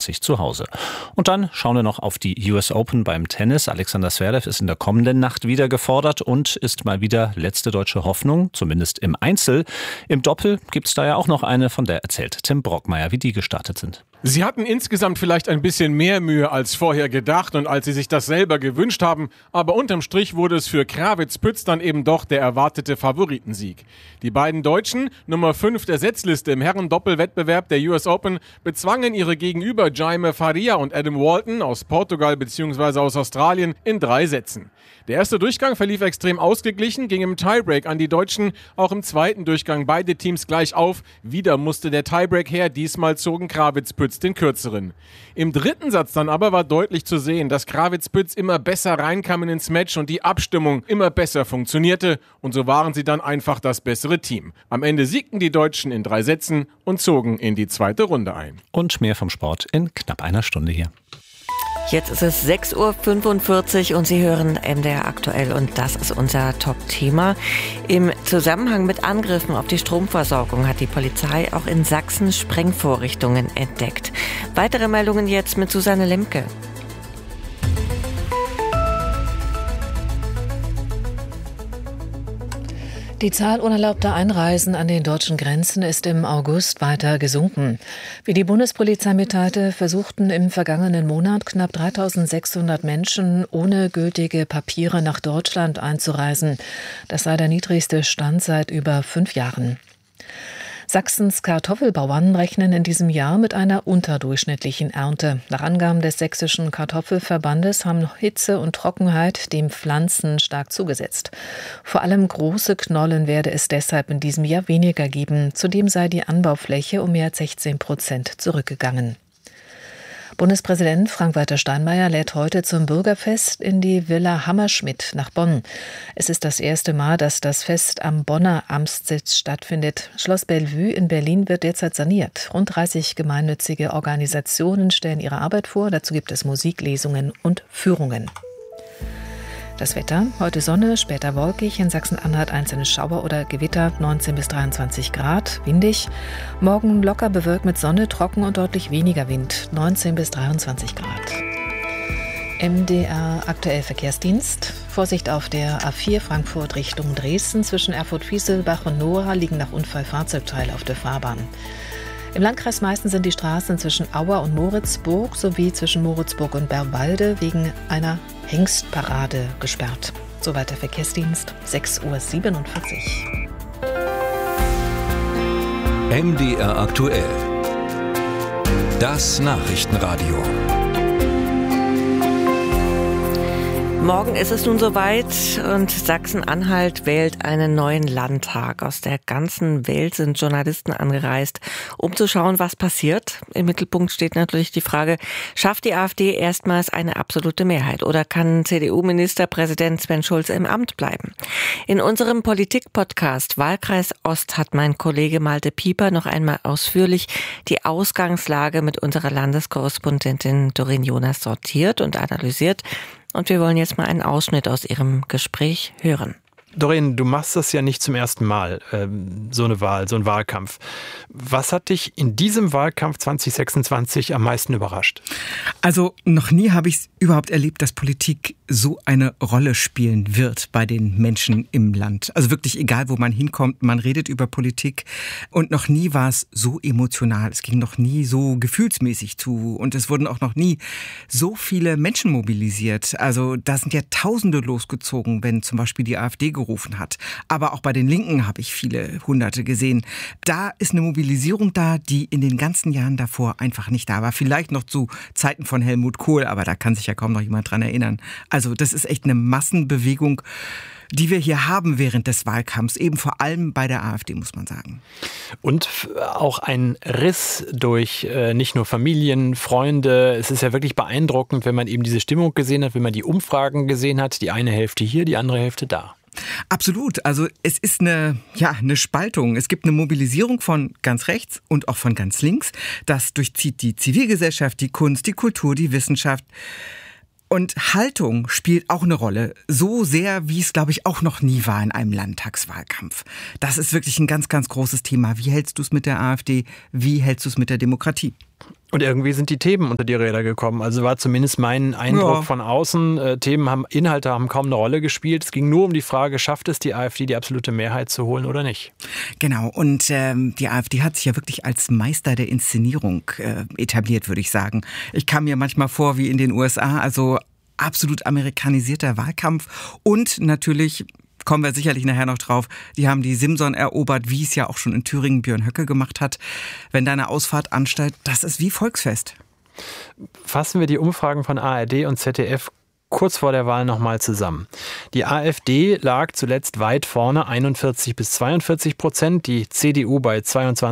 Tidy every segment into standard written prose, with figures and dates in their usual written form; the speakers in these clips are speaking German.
regelmäßig zu Hause. Und dann schauen wir noch auf die US Open beim Tennis. Alexander Zverev ist in der kommenden Nacht wieder gefordert und ist mal wieder letzte deutsche Hoffnung, zumindest im Einzel. Im Doppel gibt's da ja auch noch eine, von der erzählt Tim Brockmeier, wie die gestartet sind. Sie hatten insgesamt vielleicht ein bisschen mehr Mühe als vorher gedacht und als sie sich das selber gewünscht haben, aber unterm Strich wurde es für Krawietz-Pütz dann eben doch der erwartete Favoritensieg. Die beiden Deutschen, Nummer 5 der Setzliste im Herren-Doppelwettbewerb der US Open, bezwangen ihre Gegenüber Jaime Faria und Adam Walton aus Portugal bzw. aus Australien in 3 Sätzen. Der erste Durchgang verlief extrem ausgeglichen, ging im Tiebreak an die Deutschen, auch im zweiten Durchgang beide Teams gleich auf. Wieder musste der Tiebreak her, diesmal zogen Krawietz-Pütz den kürzeren. Im dritten Satz dann aber war deutlich zu sehen, dass Krawietz-Pütz immer besser reinkam ins Match und die Abstimmung immer besser funktionierte und so waren sie dann einfach das bessere Team. Am Ende siegten die Deutschen in 3 Sätzen und zogen in die zweite Runde ein. Und mehr vom Sport in knapp einer Stunde hier. Jetzt ist es 6.45 Uhr und Sie hören MDR aktuell und das ist unser Top-Thema. Im Zusammenhang mit Angriffen auf die Stromversorgung hat die Polizei auch in Sachsen Sprengvorrichtungen entdeckt. Weitere Meldungen jetzt mit Susanne Lemke. Die Zahl unerlaubter Einreisen an den deutschen Grenzen ist im August weiter gesunken. Wie die Bundespolizei mitteilte, versuchten im vergangenen Monat knapp 3.600 Menschen ohne gültige Papiere nach Deutschland einzureisen. Das sei der niedrigste Stand seit über 5 Jahren. Sachsens Kartoffelbauern rechnen in diesem Jahr mit einer unterdurchschnittlichen Ernte. Nach Angaben des Sächsischen Kartoffelverbandes haben Hitze und Trockenheit den Pflanzen stark zugesetzt. Vor allem große Knollen werde es deshalb in diesem Jahr weniger geben. Zudem sei die Anbaufläche um mehr als 16% zurückgegangen. Bundespräsident Frank-Walter Steinmeier lädt heute zum Bürgerfest in die Villa Hammerschmidt nach Bonn. Es ist das erste Mal, dass das Fest am Bonner Amtssitz stattfindet. Schloss Bellevue in Berlin wird derzeit saniert. Rund 30 gemeinnützige Organisationen stellen ihre Arbeit vor. Dazu gibt es Musiklesungen und Führungen. Das Wetter, heute Sonne, später wolkig, in Sachsen-Anhalt einzelne Schauer oder Gewitter, 19 bis 23 Grad, windig. Morgen locker bewölkt mit Sonne, trocken und deutlich weniger Wind, 19 bis 23 Grad. MDR aktuell Verkehrsdienst. Vorsicht auf der A4 Frankfurt Richtung Dresden. Zwischen Erfurt-Wieselbach und Nora liegen nach Unfall Fahrzeugteile auf der Fahrbahn. Im Landkreis Meißen sind die Straßen zwischen Auer und Moritzburg sowie zwischen Moritzburg und Bärwalde wegen einer Hengstparade gesperrt. Soweit der Verkehrsdienst, 6.47 Uhr. MDR aktuell. Das Nachrichtenradio. Morgen ist es nun soweit und Sachsen-Anhalt wählt einen neuen Landtag. Aus der ganzen Welt sind Journalisten angereist, um zu schauen, was passiert. Im Mittelpunkt steht natürlich die Frage, schafft die AfD erstmals eine absolute Mehrheit oder kann CDU-Ministerpräsident Sven Schulze im Amt bleiben? In unserem Politik-Podcast Wahlkreis Ost hat mein Kollege Malte Pieper noch einmal ausführlich die Ausgangslage mit unserer Landeskorrespondentin Doreen Jonas sortiert und analysiert. Und wir wollen jetzt mal einen Ausschnitt aus Ihrem Gespräch hören. Doreen, du machst das ja nicht zum ersten Mal, so eine Wahl, so ein Wahlkampf. Was hat dich in diesem Wahlkampf 2026 am meisten überrascht? Also noch nie habe ich es überhaupt erlebt, dass Politik so eine Rolle spielen wird bei den Menschen im Land. Also wirklich egal, wo man hinkommt, man redet über Politik und noch nie war es so emotional. Es ging noch nie so gefühlsmäßig zu und es wurden auch noch nie so viele Menschen mobilisiert. Also da sind ja Tausende losgezogen, wenn zum Beispiel die AfD gerufen hat. Aber auch bei den Linken habe ich viele Hunderte gesehen. Da ist eine Mobilisierung da, die in den ganzen Jahren davor einfach nicht da war. Vielleicht noch zu Zeiten von Helmut Kohl, aber da kann sich ja kaum noch jemand dran erinnern. Also das ist echt eine Massenbewegung, die wir hier haben während des Wahlkampfs, eben vor allem bei der AfD, muss man sagen. Und auch ein Riss durch nicht nur Familien, Freunde. Es ist ja wirklich beeindruckend, wenn man eben diese Stimmung gesehen hat, wenn man die Umfragen gesehen hat. Die eine Hälfte hier, die andere Hälfte da. Absolut. Also es ist eine Spaltung. Es gibt eine Mobilisierung von ganz rechts und auch von ganz links. Das durchzieht die Zivilgesellschaft, die Kunst, die Kultur, die Wissenschaft. Und Haltung spielt auch eine Rolle. So sehr, wie es, glaube ich, auch noch nie war in einem Landtagswahlkampf. Das ist wirklich ein ganz, ganz großes Thema. Wie hältst du es mit der AfD? Wie hältst du es mit der Demokratie? Und irgendwie sind die Themen unter die Räder gekommen. Also war zumindest mein Eindruck von außen. Inhalte haben kaum eine Rolle gespielt. Es ging nur um die Frage, schafft es die AfD, die absolute Mehrheit zu holen oder nicht? Genau. Und die AfD hat sich ja wirklich als Meister der Inszenierung etabliert, würde ich sagen. Ich kam mir manchmal vor wie in den USA, also absolut amerikanisierter Wahlkampf und natürlich, kommen wir sicherlich nachher noch drauf, die haben die Simson erobert, wie es ja auch schon in Thüringen Björn Höcke gemacht hat. Wenn da eine Ausfahrt ansteigt, das ist wie Volksfest. Fassen wir die Umfragen von ARD und ZDF kurz vor der Wahl nochmal zusammen. Die AfD lag zuletzt weit vorne, 41-42%, die CDU bei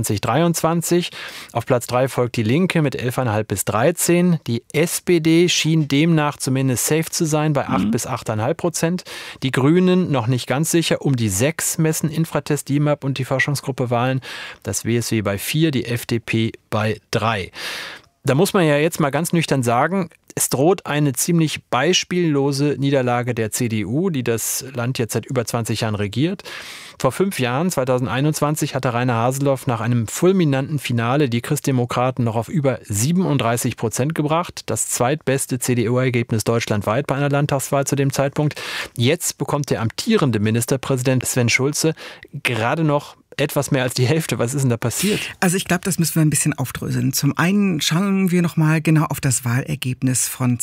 22-23%. Auf Platz 3 folgt die Linke mit 11,5-13%. Die SPD schien demnach zumindest safe zu sein bei 8-8,5%. Die Grünen noch nicht ganz sicher, um die 6 messen Infratest, DIMAP und die Forschungsgruppe Wahlen. Das WSW bei 4, die FDP bei 3. Da muss man ja jetzt mal ganz nüchtern sagen, es droht eine ziemlich beispiellose Niederlage der CDU, die das Land jetzt seit über 20 Jahren regiert. Vor 5 Jahren, 2021, hatte Rainer Haseloff nach einem fulminanten Finale die Christdemokraten noch auf über 37% gebracht. Das zweitbeste CDU-Ergebnis deutschlandweit bei einer Landtagswahl zu dem Zeitpunkt. Jetzt bekommt der amtierende Ministerpräsident Sven Schulze gerade noch etwas mehr als die Hälfte. Was ist denn da passiert? Also ich glaube, das müssen wir ein bisschen aufdröseln. Zum einen schauen wir noch mal genau auf das Wahlergebnis von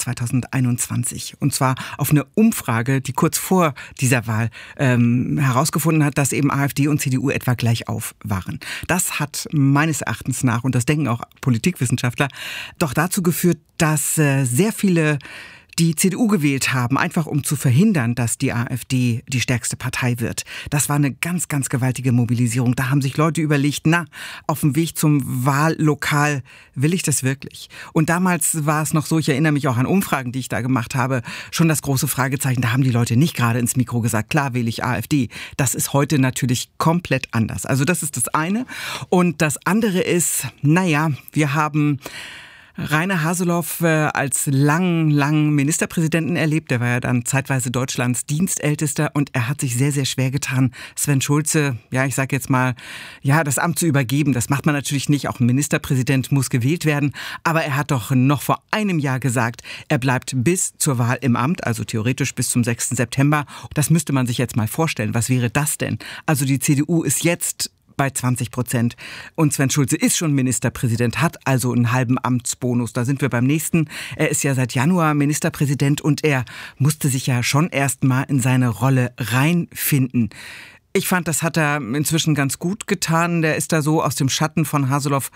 2021. Und zwar auf eine Umfrage, die kurz vor dieser Wahl herausgefunden hat, dass eben AfD und CDU etwa gleich auf waren. Das hat meines Erachtens nach, und das denken auch Politikwissenschaftler, doch dazu geführt, dass sehr viele die CDU gewählt haben, einfach um zu verhindern, dass die AfD die stärkste Partei wird. Das war eine ganz, ganz gewaltige Mobilisierung. Da haben sich Leute überlegt, auf dem Weg zum Wahllokal, will ich das wirklich? Und damals war es noch so, ich erinnere mich auch an Umfragen, die ich da gemacht habe, schon das große Fragezeichen. Da haben die Leute nicht gerade ins Mikro gesagt, klar wähle ich AfD. Das ist heute natürlich komplett anders. Also das ist das eine. Und das andere ist, wir haben Rainer Haseloff als langen Ministerpräsidenten erlebt. Der war ja dann zeitweise Deutschlands Dienstältester und er hat sich sehr, sehr schwer getan, Sven Schulze, ich sag jetzt mal, das Amt zu übergeben. Das macht man natürlich nicht. Auch ein Ministerpräsident muss gewählt werden. Aber er hat doch noch vor einem Jahr gesagt, er bleibt bis zur Wahl im Amt, also theoretisch bis zum 6. September. Das müsste man sich jetzt mal vorstellen. Was wäre das denn? Also die CDU ist jetzt bei 20% und Sven Schulze ist schon Ministerpräsident, hat also einen halben Amtsbonus. Da sind wir beim nächsten. Er ist ja seit Januar Ministerpräsident und er musste sich ja schon erst mal in seine Rolle reinfinden. Ich fand, das hat er inzwischen ganz gut getan. Der ist da so aus dem Schatten von Haseloff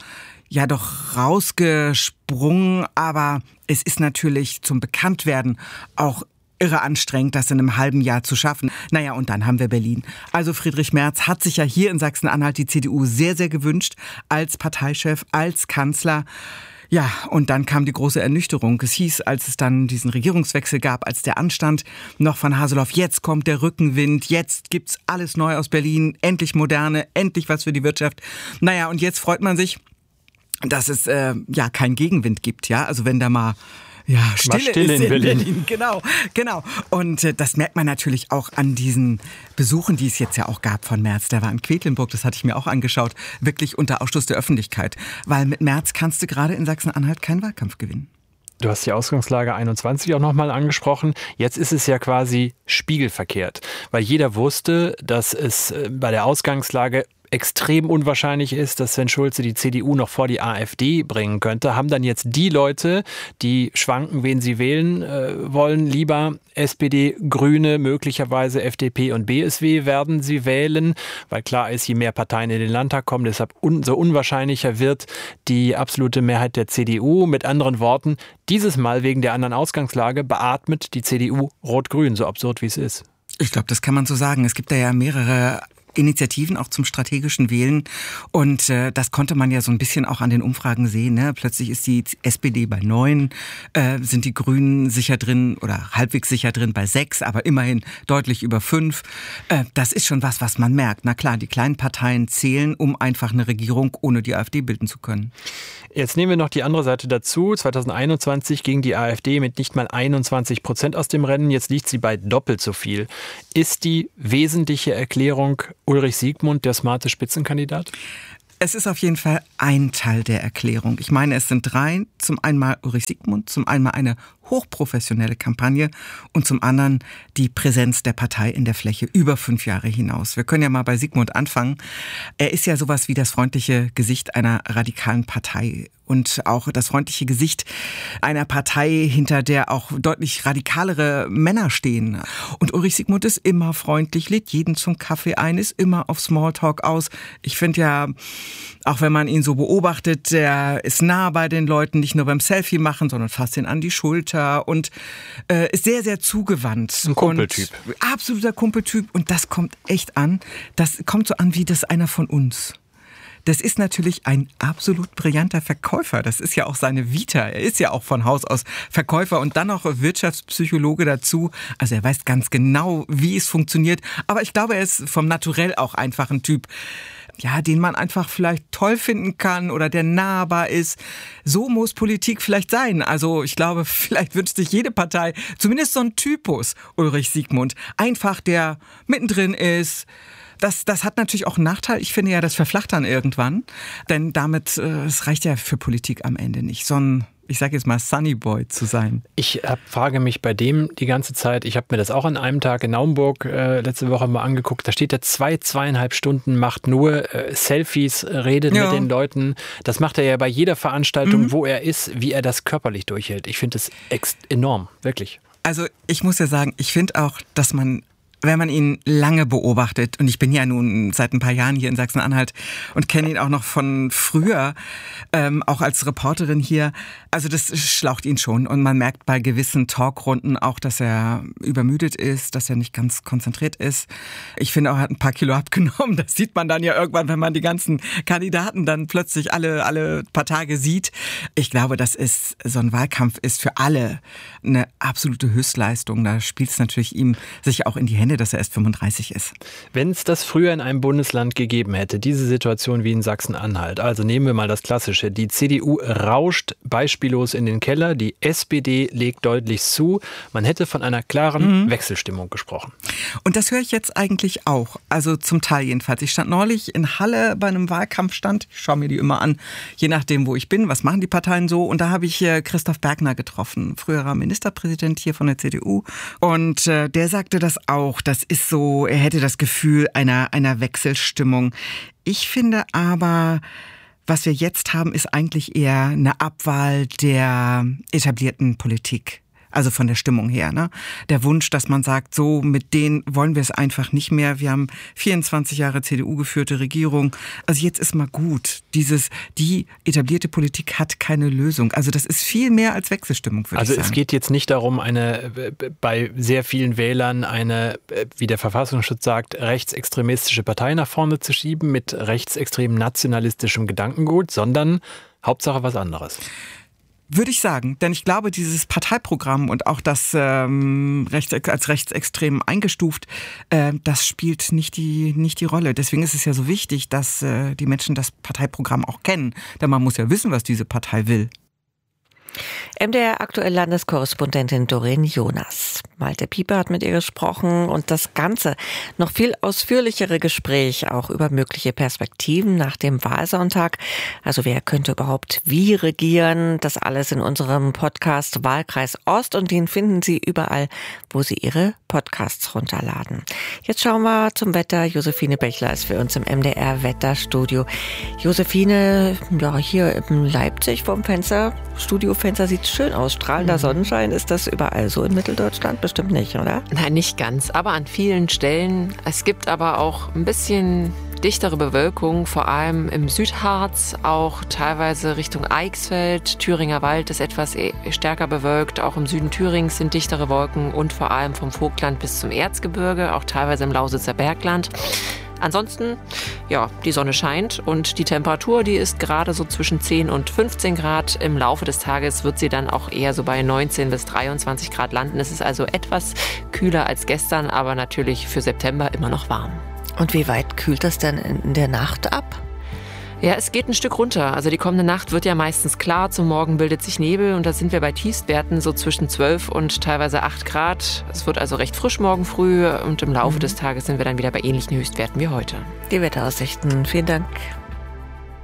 doch rausgesprungen. Aber es ist natürlich zum Bekanntwerden auch irre anstrengend, das in einem halben Jahr zu schaffen. Und dann haben wir Berlin. Also Friedrich Merz hat sich ja hier in Sachsen-Anhalt die CDU sehr, sehr gewünscht als Parteichef, als Kanzler. Ja, und dann kam die große Ernüchterung. Es hieß, als es dann diesen Regierungswechsel gab, als der anstand, noch von Haseloff, jetzt kommt der Rückenwind, jetzt gibt's alles neu aus Berlin, endlich Moderne, endlich was für die Wirtschaft. Und jetzt freut man sich, dass es keinen Gegenwind gibt. Also wenn da mal Stille ist in Berlin. Genau. Und das merkt man natürlich auch an diesen Besuchen, die es jetzt ja auch gab von Merz. Der war in Quedlinburg, das hatte ich mir auch angeschaut, wirklich unter Ausschluss der Öffentlichkeit. Weil mit Merz kannst du gerade in Sachsen-Anhalt keinen Wahlkampf gewinnen. Du hast die Ausgangslage 21 auch nochmal angesprochen. Jetzt ist es ja quasi spiegelverkehrt, weil jeder wusste, dass es bei der Ausgangslage extrem unwahrscheinlich ist, dass Sven Schulze die CDU noch vor die AfD bringen könnte, haben dann jetzt die Leute, die schwanken, wen sie wählen wollen, lieber SPD, Grüne, möglicherweise FDP und BSW werden sie wählen, weil klar ist, je mehr Parteien in den Landtag kommen, deshalb so unwahrscheinlicher wird die absolute Mehrheit der CDU. Mit anderen Worten, dieses Mal wegen der anderen Ausgangslage beatmet die CDU Rot-Grün, so absurd wie es ist. Ich glaube, das kann man so sagen. Es gibt da ja mehrere Initiativen auch zum strategischen Wählen und das konnte man ja so ein bisschen auch an den Umfragen sehen. Ne? Plötzlich ist die SPD bei 9, sind die Grünen sicher drin oder halbwegs sicher drin bei 6, aber immerhin deutlich über 5. Das ist schon was man merkt. Na klar, die kleinen Parteien zählen, um einfach eine Regierung ohne die AfD bilden zu können. Jetzt nehmen wir noch die andere Seite dazu. 2021 ging die AfD mit nicht mal 21% aus dem Rennen. Jetzt liegt sie bei doppelt so viel. Ist die wesentliche Erklärung Ulrich Siegmund der smarte Spitzenkandidat? Es ist auf jeden Fall ein Teil der Erklärung. Ich meine, es sind 3. Zum einen mal Ulrich Siegmund, zum einen mal eine hochprofessionelle Kampagne und zum anderen die Präsenz der Partei in der Fläche über 5 Jahre hinaus. Wir können ja mal bei Siegmund anfangen. Er ist ja sowas wie das freundliche Gesicht einer radikalen Partei und auch das freundliche Gesicht einer Partei, hinter der auch deutlich radikalere Männer stehen. Und Ulrich Siegmund ist immer freundlich, lädt jeden zum Kaffee ein, ist immer auf Smalltalk aus. Ich finde ja, auch wenn man ihn so beobachtet, der ist nah bei den Leuten, nicht nur beim Selfie machen, sondern fasst ihn an die Schulter und ist sehr, sehr zugewandt. Ein Kumpeltyp. Absoluter Kumpeltyp und das kommt echt an. Das kommt so an wie das einer von uns. Das ist natürlich ein absolut brillanter Verkäufer. Das ist ja auch seine Vita. Er ist ja auch von Haus aus Verkäufer und dann noch Wirtschaftspsychologe dazu. Also er weiß ganz genau, wie es funktioniert. Aber ich glaube, er ist vom Naturell auch einfach ein Typ, ja, den man einfach vielleicht toll finden kann oder der nahbar ist. So muss Politik vielleicht sein. Also ich glaube, vielleicht wünscht sich jede Partei zumindest so einen Typus, Ulrich Siegmund. Einfach, der mittendrin ist. Das hat natürlich auch einen Nachteil. Ich finde ja, das verflacht dann irgendwann. Denn damit, es reicht ja für Politik am Ende nicht. So ein, ich sage jetzt mal, Sunny Boy zu sein. Ich frage mich bei dem die ganze Zeit, ich habe mir das auch an einem Tag in Naumburg letzte Woche mal angeguckt, da steht er 2,5 Stunden, macht nur Selfies, redet mit den Leuten. Das macht er ja bei jeder Veranstaltung, wo er ist, wie er das körperlich durchhält. Ich finde das enorm, wirklich. Also ich muss ja sagen, ich finde auch, dass man, wenn man ihn lange beobachtet, und ich bin ja nun seit ein paar Jahren hier in Sachsen-Anhalt und kenne ihn auch noch von früher, auch als Reporterin hier, also das schlaucht ihn schon. Und man merkt bei gewissen Talkrunden auch, dass er übermüdet ist, dass er nicht ganz konzentriert ist. Ich finde auch, er hat ein paar Kilo abgenommen. Das sieht man dann ja irgendwann, wenn man die ganzen Kandidaten dann plötzlich alle paar Tage sieht. Ich glaube, so ein Wahlkampf ist für alle eine absolute Höchstleistung. Da spielt es natürlich ihm sicher auch in die Hände, dass er erst 35 ist. Wenn es das früher in einem Bundesland gegeben hätte, diese Situation wie in Sachsen-Anhalt, also nehmen wir mal das Klassische, die CDU rauscht beispiellos in den Keller, die SPD legt deutlich zu, man hätte von einer klaren Wechselstimmung gesprochen. Und das höre ich jetzt eigentlich auch, also zum Teil jedenfalls. Ich stand neulich in Halle bei einem Wahlkampfstand, ich schaue mir die immer an, je nachdem, wo ich bin, was machen die Parteien so, und da habe ich Christoph Bergner getroffen, früherer Ministerpräsident hier von der CDU, und der sagte das auch. Das ist so, er hätte das Gefühl einer Wechselstimmung. Ich finde aber, was wir jetzt haben, ist eigentlich eher eine Abwahl der etablierten Politik. Also von der Stimmung her, ne? Der Wunsch, dass man sagt, so mit denen wollen wir es einfach nicht mehr. Wir haben 24 Jahre CDU-geführte Regierung. Also jetzt ist mal gut. Die etablierte Politik hat keine Lösung. Also das ist viel mehr als Wechselstimmung, würde ich sagen. Also es geht jetzt nicht darum, bei sehr vielen Wählern eine, wie der Verfassungsschutz sagt, rechtsextremistische Partei nach vorne zu schieben mit rechtsextrem nationalistischem Gedankengut, sondern Hauptsache was anderes. Würde ich sagen, denn ich glaube, dieses Parteiprogramm und auch das als rechtsextrem eingestuft, das spielt nicht die Rolle. Deswegen ist es ja so wichtig, dass die Menschen das Parteiprogramm auch kennen, denn man muss ja wissen, was diese Partei will. MDR aktuell Landeskorrespondentin Doreen Jonas. Malte Pieper hat mit ihr gesprochen und das ganze, noch viel ausführlichere Gespräch auch über mögliche Perspektiven nach dem Wahlsonntag. Also wer könnte überhaupt wie regieren? Das alles in unserem Podcast Wahlkreis Ost und den finden Sie überall, wo Sie Ihre Podcasts runterladen. Jetzt schauen wir zum Wetter. Josephine Bechler ist für uns im MDR Wetterstudio. Josephine, ja, hier in Leipzig vom Studiofenster sieht schön aus. Strahlender Sonnenschein. Ist das überall so in Mitteldeutschland? Bestimmt nicht, oder? Nein, nicht ganz, aber an vielen Stellen. Es gibt aber auch ein bisschen dichtere Bewölkung, vor allem im Südharz, auch teilweise Richtung Eichsfeld. Thüringer Wald ist etwas stärker bewölkt. Auch im Süden Thürings sind dichtere Wolken und vor allem vom Vogtland bis zum Erzgebirge, auch teilweise im Lausitzer Bergland. Ansonsten, ja, die Sonne scheint und die Temperatur, die ist gerade so zwischen 10 und 15 Grad. Im Laufe des Tages wird sie dann auch eher so bei 19 bis 23 Grad landen. Es ist also etwas kühler als gestern, aber natürlich für September immer noch warm. Und wie weit kühlt das denn in der Nacht ab? Ja, es geht ein Stück runter. Also die kommende Nacht wird ja meistens klar. Zum Morgen bildet sich Nebel und da sind wir bei Tiefstwerten so zwischen 12 und teilweise 8 Grad. Es wird also recht frisch morgen früh und im Laufe des Tages sind wir dann wieder bei ähnlichen Höchstwerten wie heute. Die Wetteraussichten. Vielen Dank.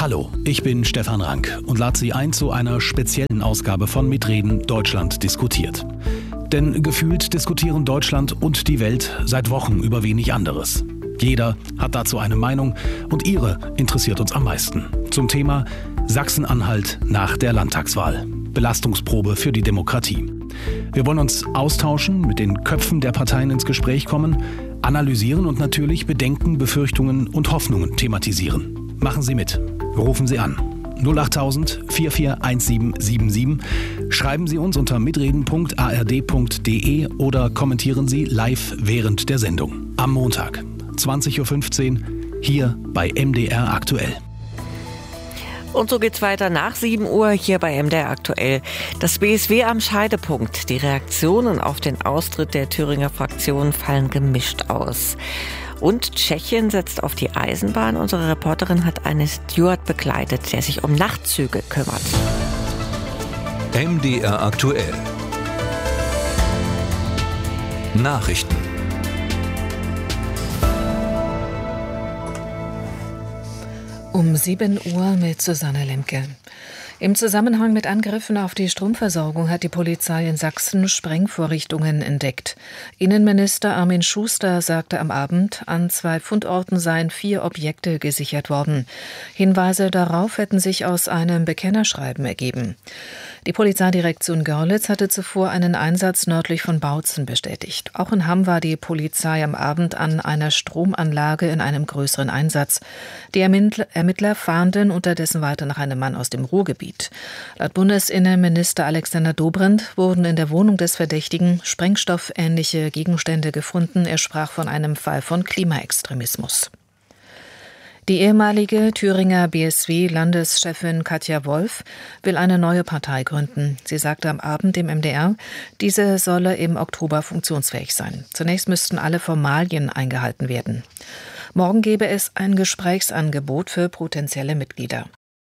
Hallo, ich bin Stefan Rank und lade Sie ein zu einer speziellen Ausgabe von Mitreden Deutschland diskutiert. Denn gefühlt diskutieren Deutschland und die Welt seit Wochen über wenig anderes. Jeder hat dazu eine Meinung und Ihre interessiert uns am meisten. Zum Thema Sachsen-Anhalt nach der Landtagswahl. Belastungsprobe für die Demokratie. Wir wollen uns austauschen, mit den Köpfen der Parteien ins Gespräch kommen, analysieren und natürlich Bedenken, Befürchtungen und Hoffnungen thematisieren. Machen Sie mit. Rufen Sie an. 08000 441777. Schreiben Sie uns unter mitreden.ard.de oder kommentieren Sie live während der Sendung. Am Montag, 20.15 Uhr, hier bei MDR aktuell. Und so geht's weiter nach 7 Uhr hier bei MDR aktuell. Das BSW am Scheidepunkt. Die Reaktionen auf den Austritt der Thüringer Fraktion fallen gemischt aus. Und Tschechien setzt auf die Eisenbahn. Unsere Reporterin hat einen Steward begleitet, der sich um Nachtzüge kümmert. MDR aktuell. Nachrichten. Um 7 Uhr mit Susanne Lemke. Im Zusammenhang mit Angriffen auf die Stromversorgung hat die Polizei in Sachsen Sprengvorrichtungen entdeckt. Innenminister Armin Schuster sagte am Abend, an 2 Fundorten seien 4 Objekte gesichert worden. Hinweise darauf hätten sich aus einem Bekennerschreiben ergeben. Die Polizeidirektion Görlitz hatte zuvor einen Einsatz nördlich von Bautzen bestätigt. Auch in Hamm war die Polizei am Abend an einer Stromanlage in einem größeren Einsatz. Die Ermittler fahnden unterdessen weiter nach einem Mann aus dem Ruhrgebiet. Laut Bundesinnenminister Alexander Dobrindt wurden in der Wohnung des Verdächtigen sprengstoffähnliche Gegenstände gefunden. Er sprach von einem Fall von Klimaextremismus. Die ehemalige Thüringer BSW-Landeschefin Katja Wolf will eine neue Partei gründen. Sie sagte am Abend im MDR, diese solle im Oktober funktionsfähig sein. Zunächst müssten alle Formalien eingehalten werden. Morgen gebe es ein Gesprächsangebot für potenzielle Mitglieder.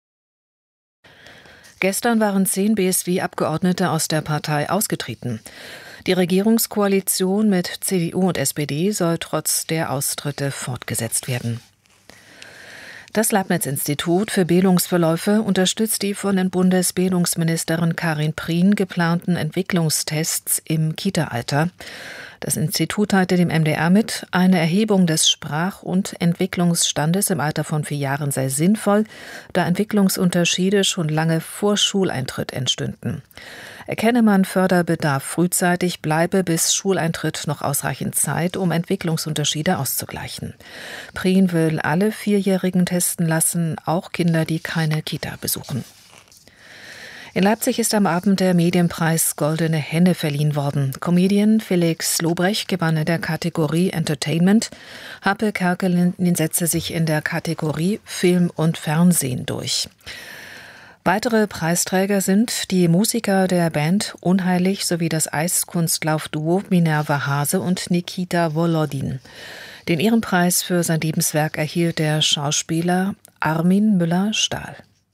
Gestern waren 10 BSW-Abgeordnete aus der Partei ausgetreten. Die Regierungskoalition mit CDU und SPD soll trotz der Austritte fortgesetzt werden. Das Leibniz-Institut für Bildungsverläufe unterstützt die von den Bundesbildungsministerin Karin Prien geplanten Entwicklungstests im Kita-Alter. Das Institut teilte dem MDR mit, eine Erhebung des Sprach- und Entwicklungsstandes im Alter von 4 Jahren sei sinnvoll, da Entwicklungsunterschiede schon lange vor Schuleintritt entstünden. Erkenne man Förderbedarf frühzeitig, bleibe bis Schuleintritt noch ausreichend Zeit, um Entwicklungsunterschiede auszugleichen. Prien will alle 4-Jährigen testen lassen, auch Kinder, die keine Kita besuchen. In Leipzig ist am Abend der Medienpreis Goldene Henne verliehen worden. Comedian Felix Lobrecht gewann in der Kategorie Entertainment. Happe Kerkeling setzte sich in der Kategorie Film und Fernsehen durch. Weitere Preisträger sind die Musiker der Band Unheilig sowie das Eiskunstlauf-Duo Minerva Hase und Nikita Volodin. Den Ehrenpreis für sein Lebenswerk erhielt der Schauspieler Armin Müller-Stahl.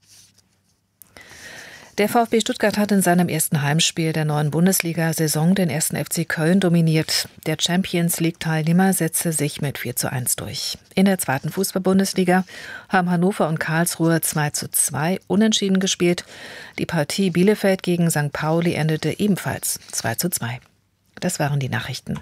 Der VfB Stuttgart hat in seinem ersten Heimspiel der neuen Bundesliga-Saison den 1. FC Köln dominiert. Der Champions-League-Teilnehmer setzte sich mit 4:1 durch. In der 2. Fußball-Bundesliga haben Hannover und Karlsruhe 2:2 unentschieden gespielt. Die Partie Bielefeld gegen St. Pauli endete ebenfalls 2:2. Das waren die Nachrichten.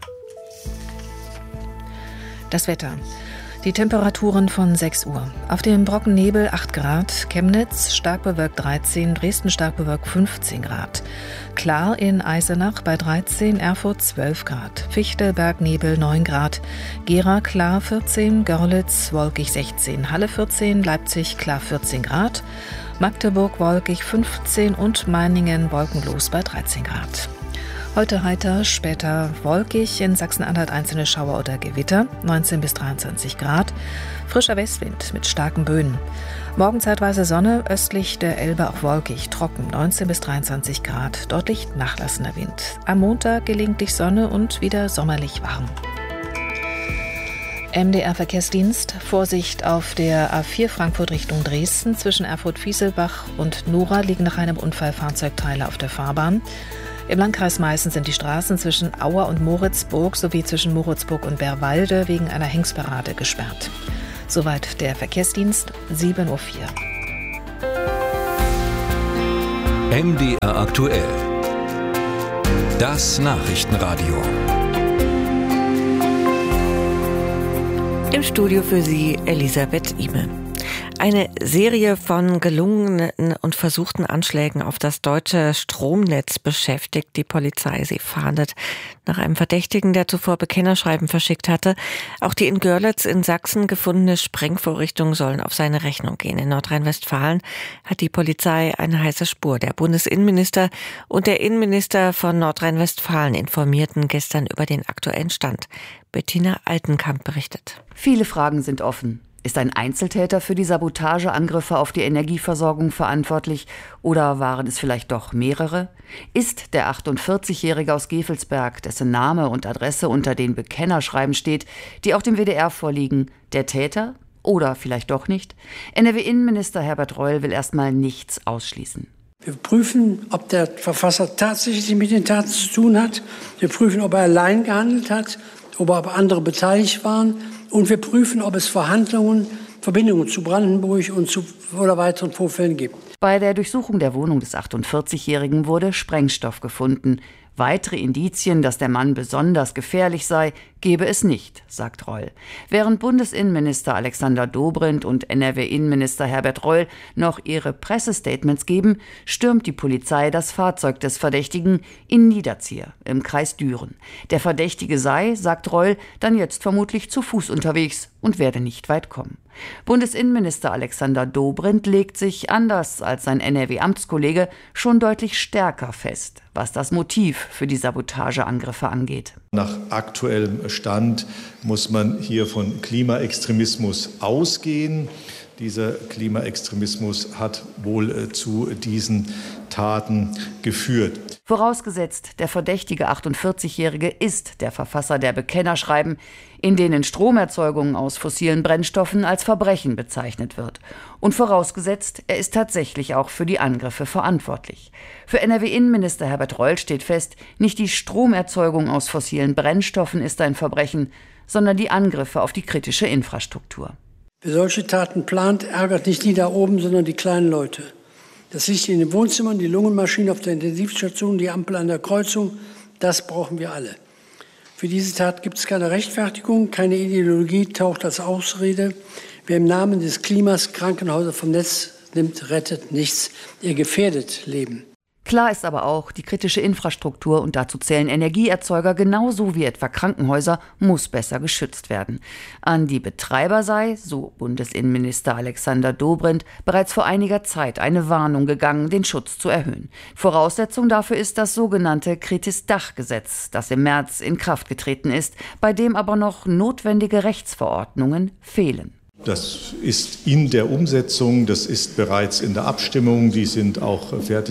Das Wetter. Die Temperaturen von 6 Uhr. Auf dem Brockennebel 8 Grad, Chemnitz stark bewölkt 13, Dresden stark bewölkt 15 Grad. Klar in Eisenach bei 13, Erfurt 12 Grad. Fichtelberg Nebel 9 Grad. Gera klar 14, Görlitz wolkig 16, Halle 14, Leipzig klar 14 Grad. Magdeburg wolkig 15 und Meiningen wolkenlos bei 13 Grad. Heute heiter, später wolkig, in Sachsen-Anhalt einzelne Schauer oder Gewitter, 19 bis 23 Grad. Frischer Westwind mit starken Böen. Morgen zeitweise Sonne, östlich der Elbe auch wolkig, trocken, 19 bis 23 Grad, deutlich nachlassender Wind. Am Montag gelegentlich Sonne und wieder sommerlich warm. MDR-Verkehrsdienst, Vorsicht auf der A4 Frankfurt Richtung Dresden. Zwischen Erfurt-Fieselbach und Nora liegen nach einem Unfall Fahrzeugteile auf der Fahrbahn. Im Landkreis Meißen sind die Straßen zwischen Auer und Moritzburg sowie zwischen Moritzburg und Bärwalde wegen einer Hengstparade gesperrt. Soweit der Verkehrsdienst, 7:04 Uhr. MDR aktuell. Das Nachrichtenradio. Im Studio für Sie Elisabeth Ihme. Eine Serie von gelungenen und versuchten Anschlägen auf das deutsche Stromnetz beschäftigt die Polizei. Sie fahndet nach einem Verdächtigen, der zuvor Bekennerschreiben verschickt hatte. Auch die in Görlitz in Sachsen gefundene Sprengvorrichtungen sollen auf seine Rechnung gehen. In Nordrhein-Westfalen hat die Polizei eine heiße Spur. Der Bundesinnenminister und der Innenminister von Nordrhein-Westfalen informierten gestern über den aktuellen Stand. Bettina Altenkamp berichtet. Viele Fragen sind offen. Ist ein Einzeltäter für die Sabotageangriffe auf die Energieversorgung verantwortlich oder waren es vielleicht doch mehrere? Ist der 48-Jährige aus Gevelsberg, dessen Name und Adresse unter den Bekennerschreiben steht, die auch dem WDR vorliegen, der Täter oder vielleicht doch nicht? NRW-Innenminister Herbert Reul will erstmal nichts ausschließen. Wir prüfen, ob der Verfasser tatsächlich mit den Taten zu tun hat. Wir prüfen, ob er allein gehandelt hat, ob andere beteiligt waren. Und wir prüfen, ob es Verbindungen zu Brandenburg oder weiteren Vorfällen gibt. Bei der Durchsuchung der Wohnung des 48-Jährigen wurde Sprengstoff gefunden. Weitere Indizien, dass der Mann besonders gefährlich sei, gebe es nicht, sagt Reul. Während Bundesinnenminister Alexander Dobrindt und NRW-Innenminister Herbert Reul noch ihre Pressestatements geben, stürmt die Polizei das Fahrzeug des Verdächtigen in Niederzier im Kreis Düren. Der Verdächtige sei, sagt Reul, dann jetzt vermutlich zu Fuß unterwegs und werde nicht weit kommen. Bundesinnenminister Alexander Dobrindt legt sich, anders als sein NRW-Amtskollege, schon deutlich stärker fest, was das Motiv für die Sabotageangriffe angeht. Nach aktuellem Stand muss man hier von Klimaextremismus ausgehen. Dieser Klimaextremismus hat wohl zu diesen Taten geführt. Vorausgesetzt, der verdächtige 48-Jährige ist der Verfasser der Bekennerschreiben, in denen Stromerzeugung aus fossilen Brennstoffen als Verbrechen bezeichnet wird. Und vorausgesetzt, er ist tatsächlich auch für die Angriffe verantwortlich. Für NRW-Innenminister Herbert Reul steht fest, nicht die Stromerzeugung aus fossilen Brennstoffen ist ein Verbrechen, sondern die Angriffe auf die kritische Infrastruktur. Wer solche Taten plant, ärgert nicht die da oben, sondern die kleinen Leute. Das Licht in den Wohnzimmern, die Lungenmaschine auf der Intensivstation, die Ampel an der Kreuzung, das brauchen wir alle. Für diese Tat gibt es keine Rechtfertigung, keine Ideologie taucht als Ausrede. Wer im Namen des Klimas Krankenhäuser vom Netz nimmt, rettet nichts. Ihr gefährdet Leben. Klar ist aber auch, die kritische Infrastruktur, und dazu zählen Energieerzeuger genauso wie etwa Krankenhäuser, muss besser geschützt werden. An die Betreiber sei, so Bundesinnenminister Alexander Dobrindt, bereits vor einiger Zeit eine Warnung gegangen, den Schutz zu erhöhen. Voraussetzung dafür ist das sogenannte Kritis-Dach-Gesetz, das im März in Kraft getreten ist, bei dem aber noch notwendige Rechtsverordnungen fehlen. Das ist in der Umsetzung, das ist bereits in der Abstimmung, die sind auch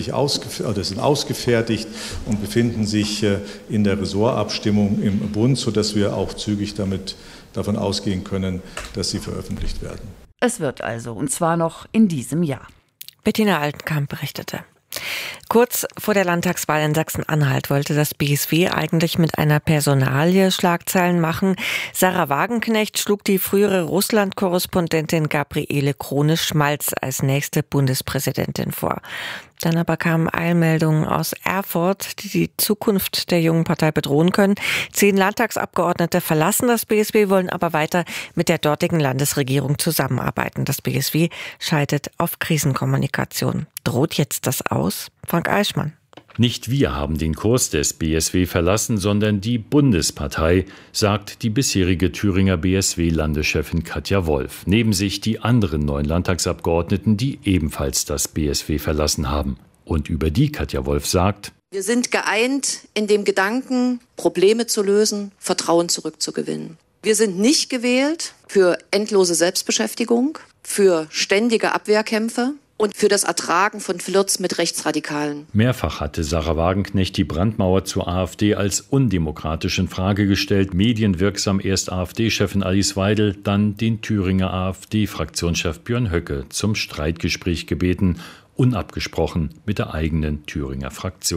sind ausgefertigt und befinden sich in der Ressortabstimmung im Bund, sodass wir auch zügig davon ausgehen können, dass sie veröffentlicht werden. Es wird also, und zwar noch in diesem Jahr. Bettina Altenkamp berichtete. Kurz vor der Landtagswahl in Sachsen-Anhalt wollte das BSW eigentlich mit einer Personalie Schlagzeilen machen. Sarah Wagenknecht schlug die frühere Russland-Korrespondentin Gabriele Krone-Schmalz als nächste Bundespräsidentin vor. Dann aber kamen Eilmeldungen aus Erfurt, die die Zukunft der jungen Partei bedrohen können. 10 Landtagsabgeordnete verlassen das BSW, wollen aber weiter mit der dortigen Landesregierung zusammenarbeiten. Das BSW scheidet auf Krisenkommunikation. Droht jetzt das aus? Frank Eichmann. Nicht wir haben den Kurs des BSW verlassen, sondern die Bundespartei, sagt die bisherige Thüringer BSW-Landeschefin Katja Wolf. Neben sich die anderen 9 Landtagsabgeordneten, die ebenfalls das BSW verlassen haben. Und über die Katja Wolf sagt: Wir sind geeint in dem Gedanken, Probleme zu lösen, Vertrauen zurückzugewinnen. Wir sind nicht gewählt für endlose Selbstbeschäftigung, für ständige Abwehrkämpfe und für das Ertragen von Flirts mit Rechtsradikalen. Mehrfach hatte Sarah Wagenknecht die Brandmauer zur AfD als undemokratisch in Frage gestellt. Medienwirksam erst AfD-Chefin Alice Weidel, dann den Thüringer AfD-Fraktionschef Björn Höcke zum Streitgespräch gebeten, unabgesprochen mit der eigenen Thüringer Fraktion.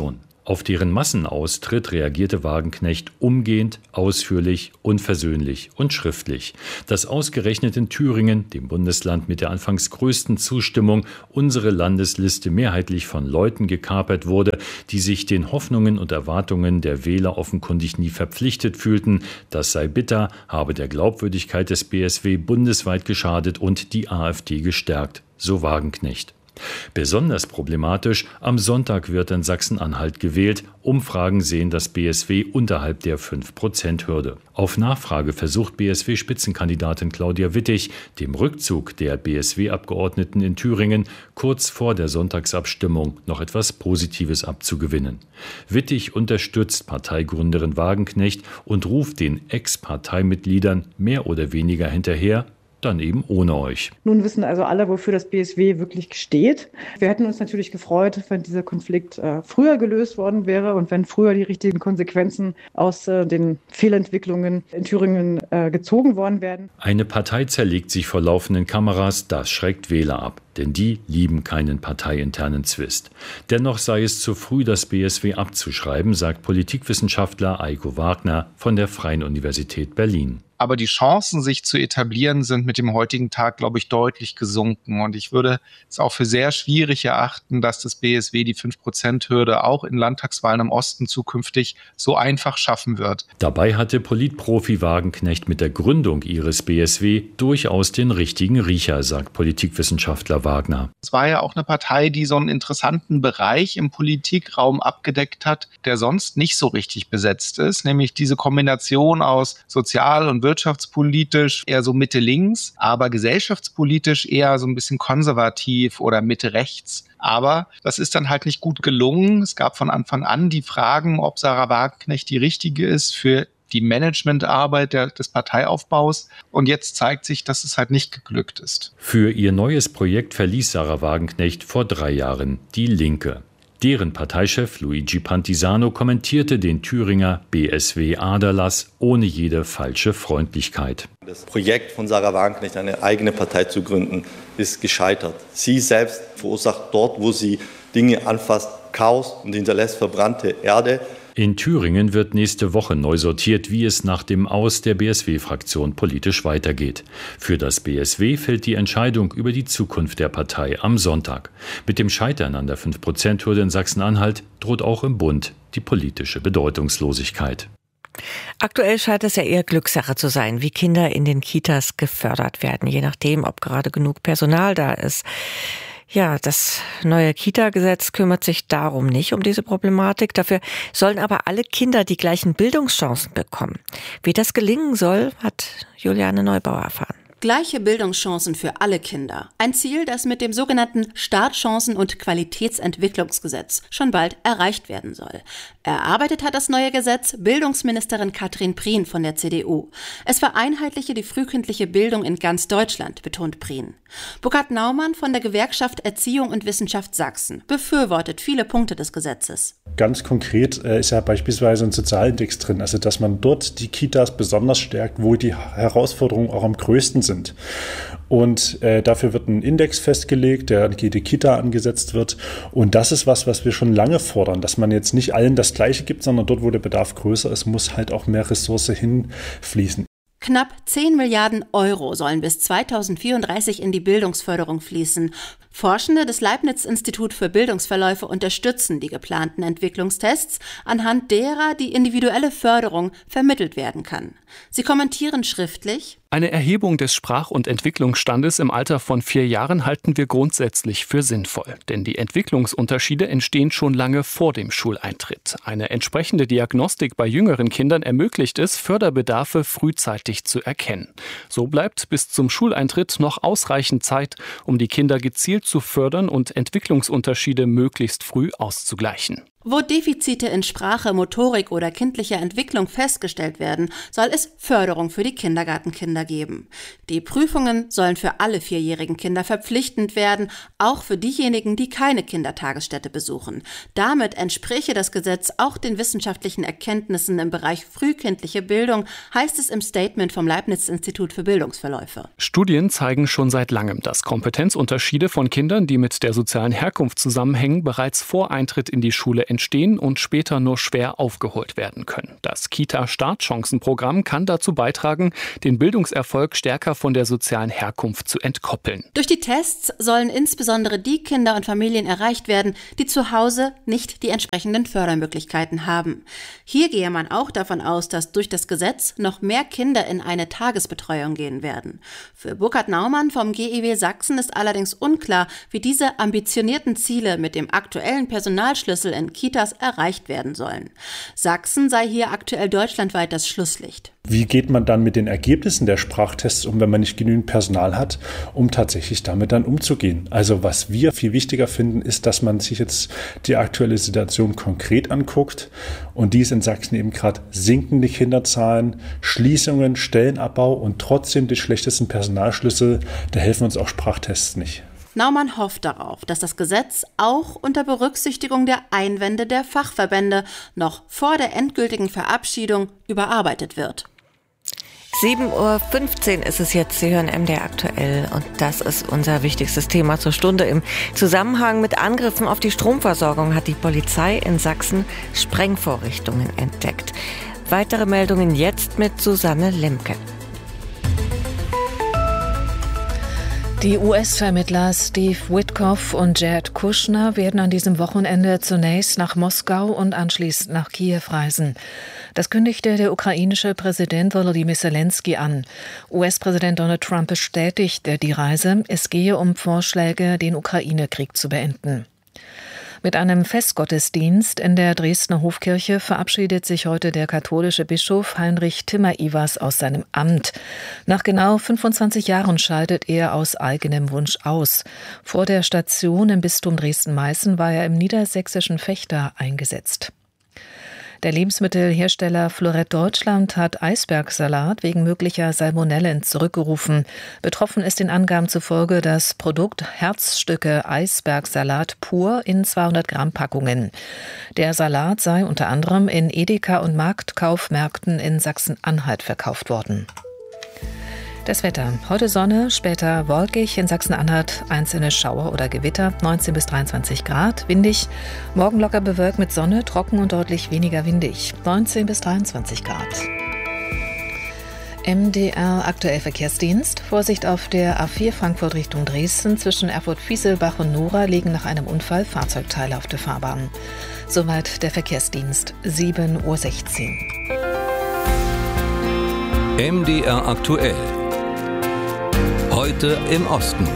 Auf deren Massenaustritt reagierte Wagenknecht umgehend, ausführlich, unversöhnlich und schriftlich. Dass ausgerechnet in Thüringen, dem Bundesland mit der anfangs größten Zustimmung, unsere Landesliste mehrheitlich von Leuten gekapert wurde, die sich den Hoffnungen und Erwartungen der Wähler offenkundig nie verpflichtet fühlten, das sei bitter, habe der Glaubwürdigkeit des BSW bundesweit geschadet und die AfD gestärkt, so Wagenknecht. Besonders problematisch, am Sonntag wird in Sachsen-Anhalt gewählt. Umfragen sehen das BSW unterhalb der 5%-Hürde. Auf Nachfrage versucht BSW-Spitzenkandidatin Claudia Wittig, dem Rückzug der BSW-Abgeordneten in Thüringen kurz vor der Sonntagsabstimmung noch etwas Positives abzugewinnen. Wittig unterstützt Parteigründerin Wagenknecht und ruft den Ex-Parteimitgliedern mehr oder weniger hinterher: Dann eben ohne euch. Nun wissen also alle, wofür das BSW wirklich steht. Wir hätten uns natürlich gefreut, wenn dieser Konflikt früher gelöst worden wäre und wenn früher die richtigen Konsequenzen aus den Fehlentwicklungen in Thüringen gezogen worden wären. Eine Partei zerlegt sich vor laufenden Kameras, das schreckt Wähler ab. Denn die lieben keinen parteiinternen Zwist. Dennoch sei es zu früh, das BSW abzuschreiben, sagt Politikwissenschaftler Eiko Wagner von der Freien Universität Berlin. Aber die Chancen, sich zu etablieren, sind mit dem heutigen Tag, glaube ich, deutlich gesunken. Und ich würde es auch für sehr schwierig erachten, dass das BSW die 5%-Hürde auch in Landtagswahlen im Osten zukünftig so einfach schaffen wird. Dabei hatte Politprofi Wagenknecht mit der Gründung ihres BSW durchaus den richtigen Riecher, sagt Politikwissenschaftler Wagner. Es war ja auch eine Partei, die so einen interessanten Bereich im Politikraum abgedeckt hat, der sonst nicht so richtig besetzt ist, nämlich diese Kombination aus sozial- und wirtschaftspolitisch eher so Mitte-links, aber gesellschaftspolitisch eher so ein bisschen konservativ oder Mitte-rechts. Aber das ist dann halt nicht gut gelungen. Es gab von Anfang an die Fragen, ob Sarah Wagenknecht die richtige ist für die Managementarbeit des Parteiaufbaus. Und jetzt zeigt sich, dass es halt nicht geglückt ist. Für ihr neues Projekt verließ Sarah Wagenknecht vor 3 Jahren die Linke. Deren Parteichef Luigi Pantisano kommentierte den Thüringer BSW-Aderlass ohne jede falsche Freundlichkeit. Das Projekt von Sarah Wagenknecht, eine eigene Partei zu gründen, ist gescheitert. Sie selbst verursacht dort, wo sie Dinge anfasst, Chaos und hinterlässt verbrannte Erde. In Thüringen wird nächste Woche neu sortiert, wie es nach dem Aus der BSW-Fraktion politisch weitergeht. Für das BSW fällt die Entscheidung über die Zukunft der Partei am Sonntag. Mit dem Scheitern an der 5%-Hürde in Sachsen-Anhalt droht auch im Bund die politische Bedeutungslosigkeit. Aktuell scheint es ja eher Glückssache zu sein, wie Kinder in den Kitas gefördert werden, je nachdem, ob gerade genug Personal da ist. Ja, das neue Kita-Gesetz kümmert sich darum nicht, um diese Problematik. Dafür sollen aber alle Kinder die gleichen Bildungschancen bekommen. Wie das gelingen soll, hat Juliane Neubauer erfahren. Gleiche Bildungschancen für alle Kinder. Ein Ziel, das mit dem sogenannten Startchancen- und Qualitätsentwicklungsgesetz schon bald erreicht werden soll. Erarbeitet hat das neue Gesetz Bildungsministerin Katrin Prien von der CDU. Es vereinheitliche die frühkindliche Bildung in ganz Deutschland, betont Prien. Burkhard Naumann von der Gewerkschaft Erziehung und Wissenschaft Sachsen befürwortet viele Punkte des Gesetzes. Ganz konkret ist ja beispielsweise ein Sozialindex drin, also dass man dort die Kitas besonders stärkt, wo die Herausforderungen auch am größten sind. Und dafür wird ein Index festgelegt, der an jede Kita angesetzt wird. Und das ist was wir schon lange fordern, dass man jetzt nicht allen das Gleiche gibt, sondern dort, wo der Bedarf größer ist, muss halt auch mehr Ressource hinfließen. Knapp 10 Milliarden Euro sollen bis 2034 in die Bildungsförderung fließen. Forschende des Leibniz-Institut für Bildungsverläufe unterstützen die geplanten Entwicklungstests, anhand derer die individuelle Förderung vermittelt werden kann. Sie kommentieren schriftlich: Eine Erhebung des Sprach- und Entwicklungsstandes im Alter von 4 Jahren halten wir grundsätzlich für sinnvoll. Denn die Entwicklungsunterschiede entstehen schon lange vor dem Schuleintritt. Eine entsprechende Diagnostik bei jüngeren Kindern ermöglicht es, Förderbedarfe frühzeitig zu erkennen. So bleibt bis zum Schuleintritt noch ausreichend Zeit, um die Kinder gezielt zu fördern und Entwicklungsunterschiede möglichst früh auszugleichen. Wo Defizite in Sprache, Motorik oder kindlicher Entwicklung festgestellt werden, soll es Förderung für die Kindergartenkinder geben. Die Prüfungen sollen für alle 4-jährigen Kinder verpflichtend werden, auch für diejenigen, die keine Kindertagesstätte besuchen. Damit entspräche das Gesetz auch den wissenschaftlichen Erkenntnissen im Bereich frühkindliche Bildung, heißt es im Statement vom Leibniz-Institut für Bildungsverläufe. Studien zeigen schon seit langem, dass Kompetenzunterschiede von Kindern, die mit der sozialen Herkunft zusammenhängen, bereits vor Eintritt in die Schule entstehen entstehen und später nur schwer aufgeholt werden können. Das Kita-Startchancenprogramm kann dazu beitragen, den Bildungserfolg stärker von der sozialen Herkunft zu entkoppeln. Durch die Tests sollen insbesondere die Kinder und Familien erreicht werden, die zu Hause nicht die entsprechenden Fördermöglichkeiten haben. Hier gehe man auch davon aus, dass durch das Gesetz noch mehr Kinder in eine Tagesbetreuung gehen werden. Für Burkhard Naumann vom GIW Sachsen ist allerdings unklar, wie diese ambitionierten Ziele mit dem aktuellen Personalschlüssel in Kitas erreicht werden sollen. Sachsen sei hier aktuell deutschlandweit das Schlusslicht. Wie geht man dann mit den Ergebnissen der Sprachtests um, wenn man nicht genügend Personal hat, um tatsächlich damit dann umzugehen? Also was wir viel wichtiger finden, ist, dass man sich jetzt die aktuelle Situation konkret anguckt. Und die ist in Sachsen eben gerade sinkende Kinderzahlen, Schließungen, Stellenabbau und trotzdem die schlechtesten Personalschlüssel. Da helfen uns auch Sprachtests nicht. Naumann hofft darauf, dass das Gesetz auch unter Berücksichtigung der Einwände der Fachverbände noch vor der endgültigen Verabschiedung überarbeitet wird. 7:15 Uhr ist es jetzt. Sie hören MDR aktuell und das ist unser wichtigstes Thema zur Stunde. Im Zusammenhang mit Angriffen auf die Stromversorgung hat die Polizei in Sachsen Sprengvorrichtungen entdeckt. Weitere Meldungen jetzt mit Susanne Lemke. Die US-Vermittler Steve Witkoff und Jared Kushner werden an diesem Wochenende zunächst nach Moskau und anschließend nach Kiew reisen. Das kündigte der ukrainische Präsident Volodymyr Zelensky an. US-Präsident Donald Trump bestätigte die Reise. Es gehe um Vorschläge, den Ukraine-Krieg zu beenden. Mit einem Festgottesdienst in der Dresdner Hofkirche verabschiedet sich heute der katholische Bischof Heinrich Timmer-Ivers aus seinem Amt. Nach genau 25 Jahren scheidet er aus eigenem Wunsch aus. Vor der Station im Bistum Dresden-Meißen war er im niedersächsischen Vechta eingesetzt. Der Lebensmittelhersteller Florett Deutschland hat Eisbergsalat wegen möglicher Salmonellen zurückgerufen. Betroffen ist den Angaben zufolge das Produkt Herzstücke Eisbergsalat pur in 200 Gramm Packungen. Der Salat sei unter anderem in Edeka- und Marktkaufmärkten in Sachsen-Anhalt verkauft worden. Das Wetter. Heute Sonne, später wolkig, in Sachsen-Anhalt einzelne Schauer oder Gewitter, 19 bis 23 Grad, windig. Morgen locker bewölkt mit Sonne, trocken und deutlich weniger windig, 19 bis 23 Grad. MDR aktuell Verkehrsdienst. Vorsicht auf der A4 Frankfurt Richtung Dresden. Zwischen Erfurt-Fieselbach und Nora liegen nach einem Unfall Fahrzeugteile auf der Fahrbahn. Soweit der Verkehrsdienst, 7:16 Uhr. MDR aktuell. Heute im Osten.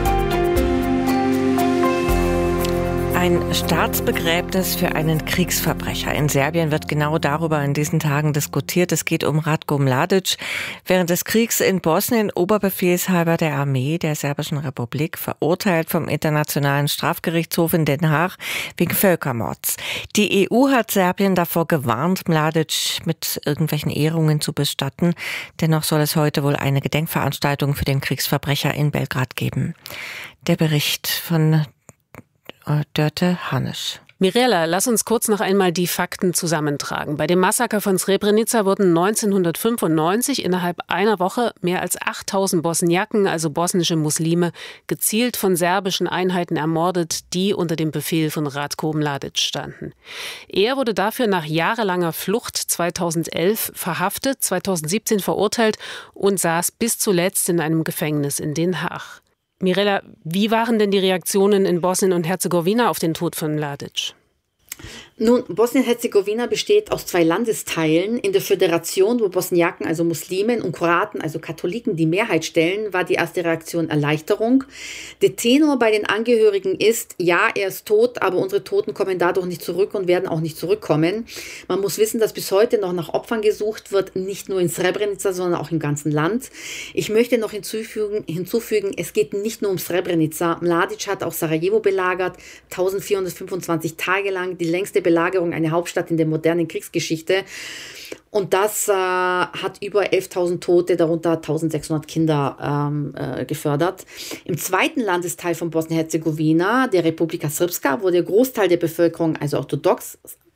Ein Staatsbegräbnis für einen Kriegsverbrecher. In Serbien wird genau darüber in diesen Tagen diskutiert. Es geht um Ratko Mladic. Während des Kriegs in Bosnien Oberbefehlshaber der Armee der Serbischen Republik, verurteilt vom Internationalen Strafgerichtshof in Den Haag wegen Völkermords. Die EU hat Serbien davor gewarnt, Mladic mit irgendwelchen Ehrungen zu bestatten. Dennoch soll es heute wohl eine Gedenkveranstaltung für den Kriegsverbrecher in Belgrad geben. Der Bericht von Dörte Hanisch. Mirella, lass uns kurz noch einmal die Fakten zusammentragen. Bei dem Massaker von Srebrenica wurden 1995 innerhalb einer Woche mehr als 8000 Bosniaken, also bosnische Muslime, gezielt von serbischen Einheiten ermordet, die unter dem Befehl von Ratko Mladic standen. Er wurde dafür nach jahrelanger Flucht 2011 verhaftet, 2017 verurteilt und saß bis zuletzt in einem Gefängnis in Den Haag. Mirella, wie waren denn die Reaktionen in Bosnien und Herzegowina auf den Tod von Mladic? Nun, Bosnien-Herzegowina besteht aus 2 Landesteilen. In der Föderation, wo Bosniaken, also Muslimen, und Kroaten, also Katholiken, die Mehrheit stellen, war die erste Reaktion Erleichterung. Der Tenor bei den Angehörigen ist, ja, er ist tot, aber unsere Toten kommen dadurch nicht zurück und werden auch nicht zurückkommen. Man muss wissen, dass bis heute noch nach Opfern gesucht wird, nicht nur in Srebrenica, sondern auch im ganzen Land. Ich möchte noch hinzufügen, es geht nicht nur um Srebrenica. Mladic hat auch Sarajevo belagert, 1425 Tage lang, die längste Belagerung einer Hauptstadt in der modernen Kriegsgeschichte. Und das hat über 11.000 Tote, darunter 1.600 Kinder gefördert. Im zweiten Landesteil von Bosnien-Herzegowina, der Republika Srpska, wo der Großteil der Bevölkerung, also orthodox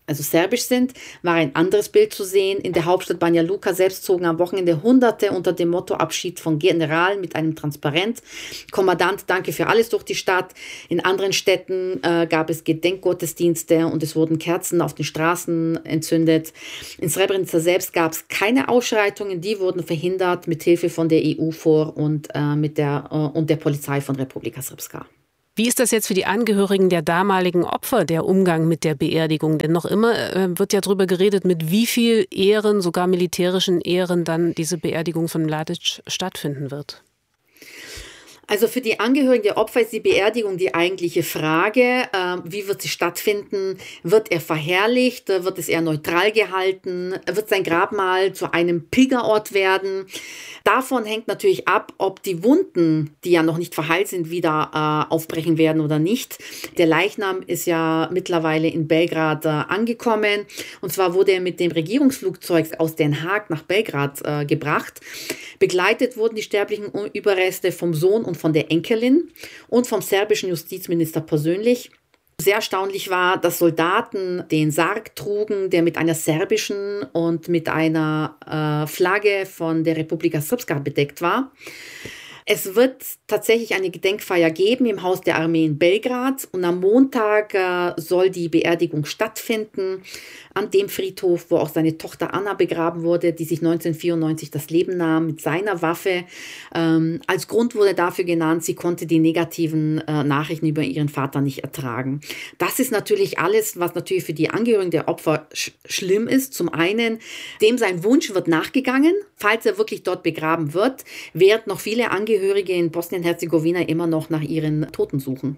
also serbisch sind, war ein anderes Bild zu sehen. In der Hauptstadt Banja Luka selbst zogen am Wochenende Hunderte unter dem Motto Abschied von General mit einem Transparent. Kommandant, danke für alles durch die Stadt. In anderen Städten gab es Gedenkgottesdienste und es wurden Kerzen auf den Straßen entzündet. In Srebrenica selbst gab es keine Ausschreitungen, die wurden verhindert mit Hilfe von der EU und der Polizei von Republika Srpska. Wie ist das jetzt für die Angehörigen der damaligen Opfer, der Umgang mit der Beerdigung? Denn noch immer wird ja darüber geredet, mit wie viel Ehren, sogar militärischen Ehren, dann diese Beerdigung von Mladic stattfinden wird. Also für die Angehörigen der Opfer ist die Beerdigung die eigentliche Frage. Wie wird sie stattfinden? Wird er verherrlicht? Wird es eher neutral gehalten? Wird sein Grabmal zu einem Pilgerort werden? Davon hängt natürlich ab, ob die Wunden, die ja noch nicht verheilt sind, wieder aufbrechen werden oder nicht. Der Leichnam ist ja mittlerweile in Belgrad angekommen. Und zwar wurde er mit dem Regierungsflugzeug aus Den Haag nach Belgrad gebracht. Begleitet wurden die sterblichen Überreste vom Sohn und von der Enkelin und vom serbischen Justizminister persönlich. Sehr erstaunlich war, dass Soldaten den Sarg trugen, der mit einer serbischen und mit einer Flagge von der Republika Srpska bedeckt war. Es wird tatsächlich eine Gedenkfeier geben im Haus der Armee in Belgrad und am Montag soll die Beerdigung stattfinden an dem Friedhof, wo auch seine Tochter Anna begraben wurde, die sich 1994 das Leben nahm mit seiner Waffe. Als Grund wurde dafür genannt, sie konnte die negativen Nachrichten über ihren Vater nicht ertragen. Das ist natürlich alles, was natürlich für die Angehörigen der Opfer schlimm ist. Zum einen, dem sein Wunsch wird nachgegangen, falls er wirklich dort begraben wird, während noch viele Angehörige in Bosnien-Herzegowina immer noch nach ihren Toten suchen.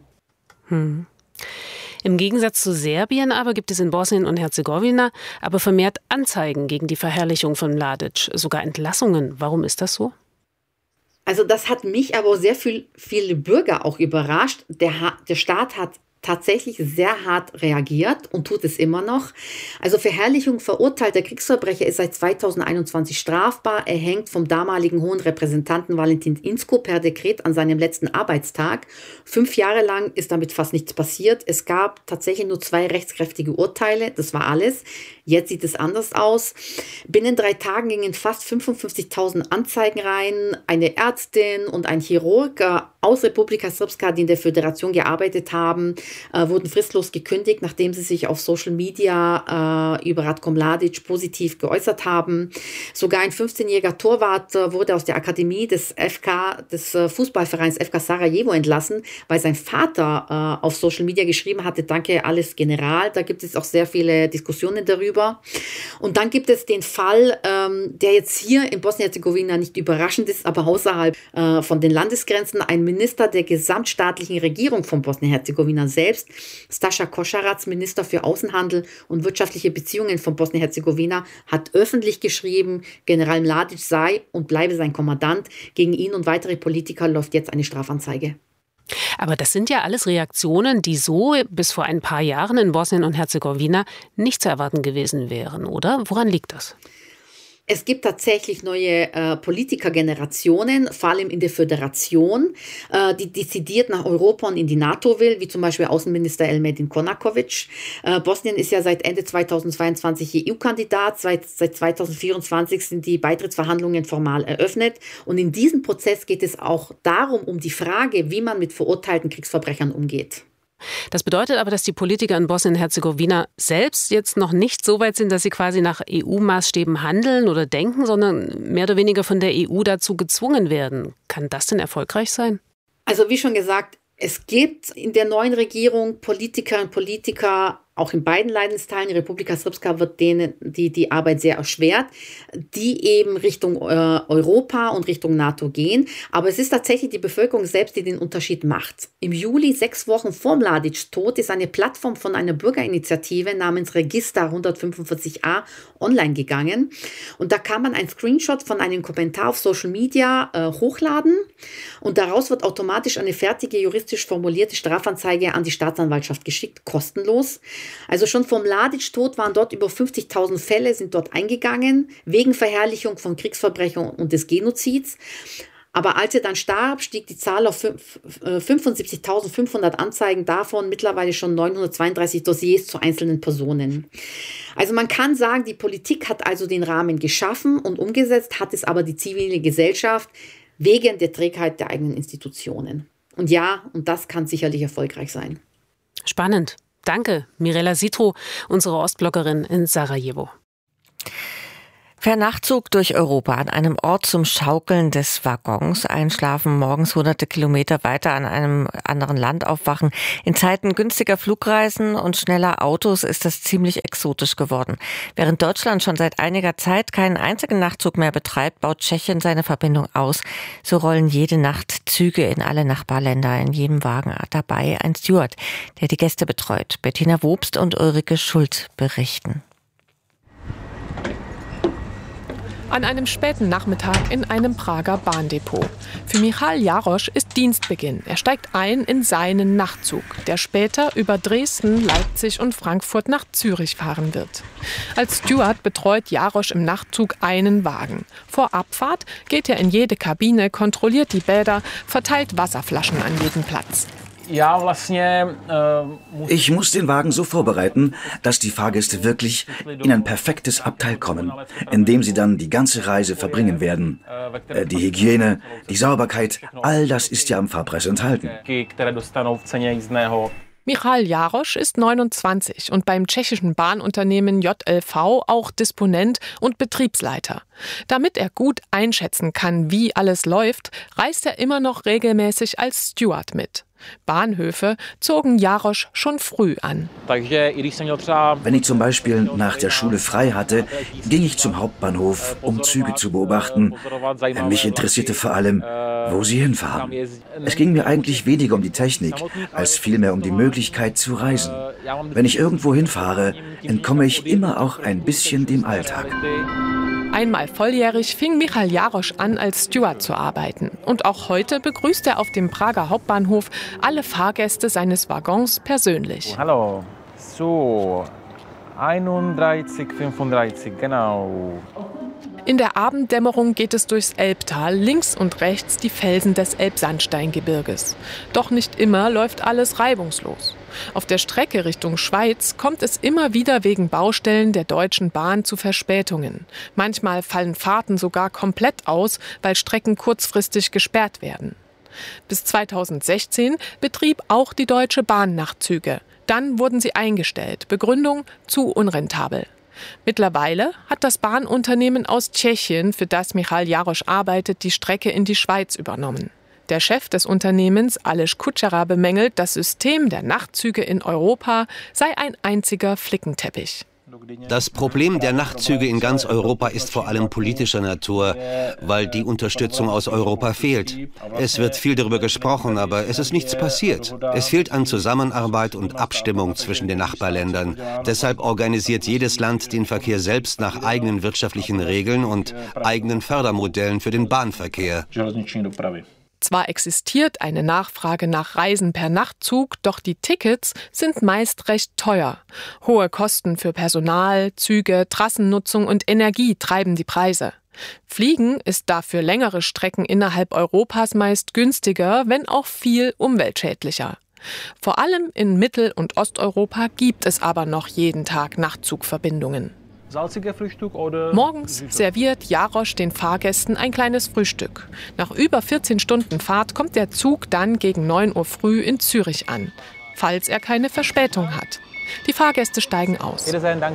Im Gegensatz zu Serbien aber gibt es in Bosnien und Herzegowina aber vermehrt Anzeigen gegen die Verherrlichung von Mladic, sogar Entlassungen. Warum ist das so? Also das hat mich aber sehr viele Bürger auch überrascht. Der Staat hat tatsächlich sehr hart reagiert und tut es immer noch. Also Verherrlichung verurteilter Kriegsverbrecher ist seit 2021 strafbar. Er hängt vom damaligen hohen Repräsentanten Valentin Inzko per Dekret an seinem letzten Arbeitstag. 5 Jahre lang ist damit fast nichts passiert. Es gab tatsächlich nur 2 rechtskräftige Urteile. Das war alles. Jetzt sieht es anders aus. Binnen 3 Tagen gingen fast 55.000 Anzeigen rein. Eine Ärztin und ein Chirurg aus Republika Srpska, die in der Föderation gearbeitet haben, wurden fristlos gekündigt, nachdem sie sich auf Social Media über Ratko Mladic positiv geäußert haben. Sogar ein 15-jähriger Torwart wurde aus der Akademie des Fußballvereins FK Sarajevo entlassen, weil sein Vater auf Social Media geschrieben hatte, danke, alles General. Da gibt es auch sehr viele Diskussionen darüber. Und dann gibt es den Fall, der jetzt hier in Bosnien-Herzegowina nicht überraschend ist, aber außerhalb von den Landesgrenzen. Ein Minister der gesamtstaatlichen Regierung von Bosnien-Herzegowina selbst, Staša Košarac, Minister für Außenhandel und wirtschaftliche Beziehungen von Bosnien-Herzegowina, hat öffentlich geschrieben, General Mladic sei und bleibe sein Kommandant. Gegen ihn und weitere Politiker läuft jetzt eine Strafanzeige. Aber das sind ja alles Reaktionen, die so bis vor ein paar Jahren in Bosnien und Herzegowina nicht zu erwarten gewesen wären, oder? Woran liegt das? Es gibt tatsächlich neue Politikergenerationen, vor allem in der Föderation, die dezidiert nach Europa und in die NATO will, wie zum Beispiel Außenminister Elmedin Konakovic. Bosnien ist ja seit Ende 2022 EU-Kandidat, seit 2024 sind die Beitrittsverhandlungen formal eröffnet. Und in diesem Prozess geht es auch darum, um die Frage, wie man mit verurteilten Kriegsverbrechern umgeht. Das bedeutet aber, dass die Politiker in Bosnien-Herzegowina selbst jetzt noch nicht so weit sind, dass sie quasi nach EU-Maßstäben handeln oder denken, sondern mehr oder weniger von der EU dazu gezwungen werden. Kann das denn erfolgreich sein? Also wie schon gesagt, es gibt in der neuen Regierung Politikerinnen und Politiker, auch in beiden Leidensteilen, in Republika Srpska wird denen die Arbeit sehr erschwert, die eben Richtung Europa und Richtung NATO gehen. Aber es ist tatsächlich die Bevölkerung selbst, die den Unterschied macht. Im Juli, 6 Wochen vor Mladics Tod, ist eine Plattform von einer Bürgerinitiative namens Register 145a online gegangen. Und da kann man einen Screenshot von einem Kommentar auf Social Media hochladen. Und daraus wird automatisch eine fertige, juristisch formulierte Strafanzeige an die Staatsanwaltschaft geschickt, kostenlos. Also schon vor Mladics Tod waren dort über 50.000 Fälle, sind dort eingegangen, wegen Verherrlichung von Kriegsverbrechern und des Genozids. Aber als er dann starb, stieg die Zahl auf 75.500 Anzeigen, davon mittlerweile schon 932 Dossiers zu einzelnen Personen. Also man kann sagen, die Politik hat also den Rahmen geschaffen und umgesetzt, hat es aber die zivile Gesellschaft wegen der Trägheit der eigenen Institutionen. Und ja, und das kann sicherlich erfolgreich sein. Spannend. Danke, Mirella Sitro, unsere Ostbloggerin in Sarajevo. Fernachtzug durch Europa an einem Ort zum Schaukeln des Waggons, einschlafen, morgens hunderte Kilometer weiter an einem anderen Land aufwachen. In Zeiten günstiger Flugreisen und schneller Autos ist das ziemlich exotisch geworden. Während Deutschland schon seit einiger Zeit keinen einzigen Nachtzug mehr betreibt, baut Tschechien seine Verbindung aus. So rollen jede Nacht Züge in alle Nachbarländer. In jedem Wagen dabei ein Steward, der die Gäste betreut. Bettina Wobst und Ulrike Schult berichten. An einem späten Nachmittag in einem Prager Bahndepot. Für Michal Jarosch ist Dienstbeginn. Er steigt ein in seinen Nachtzug, der später über Dresden, Leipzig und Frankfurt nach Zürich fahren wird. Als Steward betreut Jarosch im Nachtzug einen Wagen. Vor Abfahrt geht er in jede Kabine, kontrolliert die Bäder, verteilt Wasserflaschen an jeden Platz. Ich muss den Wagen so vorbereiten, dass die Fahrgäste wirklich in ein perfektes Abteil kommen, in dem sie dann die ganze Reise verbringen werden. Die Hygiene, die Sauberkeit, all das ist ja am Fahrpreis enthalten. Michal Jarosch ist 29 und beim tschechischen Bahnunternehmen JLV auch Disponent und Betriebsleiter. Damit er gut einschätzen kann, wie alles läuft, reist er immer noch regelmäßig als Steward mit. Bahnhöfe zogen Jarosch schon früh an. Wenn ich zum Beispiel nach der Schule frei hatte, ging ich zum Hauptbahnhof, um Züge zu beobachten. Mich interessierte vor allem, wo sie hinfahren. Es ging mir eigentlich weniger um die Technik, als vielmehr um die Möglichkeit zu reisen. Wenn ich irgendwo hinfahre, entkomme ich immer auch ein bisschen dem Alltag. Einmal volljährig fing Michal Jarosch an, als Steward zu arbeiten. Und auch heute begrüßt er auf dem Prager Hauptbahnhof alle Fahrgäste seines Waggons persönlich. Hallo, so 31, 35, genau. In der Abenddämmerung geht es durchs Elbtal, links und rechts die Felsen des Elbsandsteingebirges. Doch nicht immer läuft alles reibungslos. Auf der Strecke Richtung Schweiz kommt es immer wieder wegen Baustellen der Deutschen Bahn zu Verspätungen. Manchmal fallen Fahrten sogar komplett aus, weil Strecken kurzfristig gesperrt werden. Bis 2016 betrieb auch die Deutsche Bahn Nachtzüge. Dann wurden sie eingestellt. Begründung: zu unrentabel. Mittlerweile hat das Bahnunternehmen aus Tschechien, für das Michal Jarosch arbeitet, die Strecke in die Schweiz übernommen. Der Chef des Unternehmens, Aleš Kučera, bemängelt, das System der Nachtzüge in Europa sei ein einziger Flickenteppich. Das Problem der Nachtzüge in ganz Europa ist vor allem politischer Natur, weil die Unterstützung aus Europa fehlt. Es wird viel darüber gesprochen, aber es ist nichts passiert. Es fehlt an Zusammenarbeit und Abstimmung zwischen den Nachbarländern. Deshalb organisiert jedes Land den Verkehr selbst nach eigenen wirtschaftlichen Regeln und eigenen Fördermodellen für den Bahnverkehr. Zwar existiert eine Nachfrage nach Reisen per Nachtzug, doch die Tickets sind meist recht teuer. Hohe Kosten für Personal, Züge, Trassennutzung und Energie treiben die Preise. Fliegen ist dafür längere Strecken innerhalb Europas meist günstiger, wenn auch viel umweltschädlicher. Vor allem in Mittel- und Osteuropa gibt es aber noch jeden Tag Nachtzugverbindungen. Morgens serviert Jarosch den Fahrgästen ein kleines Frühstück. Nach über 14 Stunden Fahrt kommt der Zug dann gegen 9 Uhr früh in Zürich an, falls er keine Verspätung hat. Die Fahrgäste steigen aus.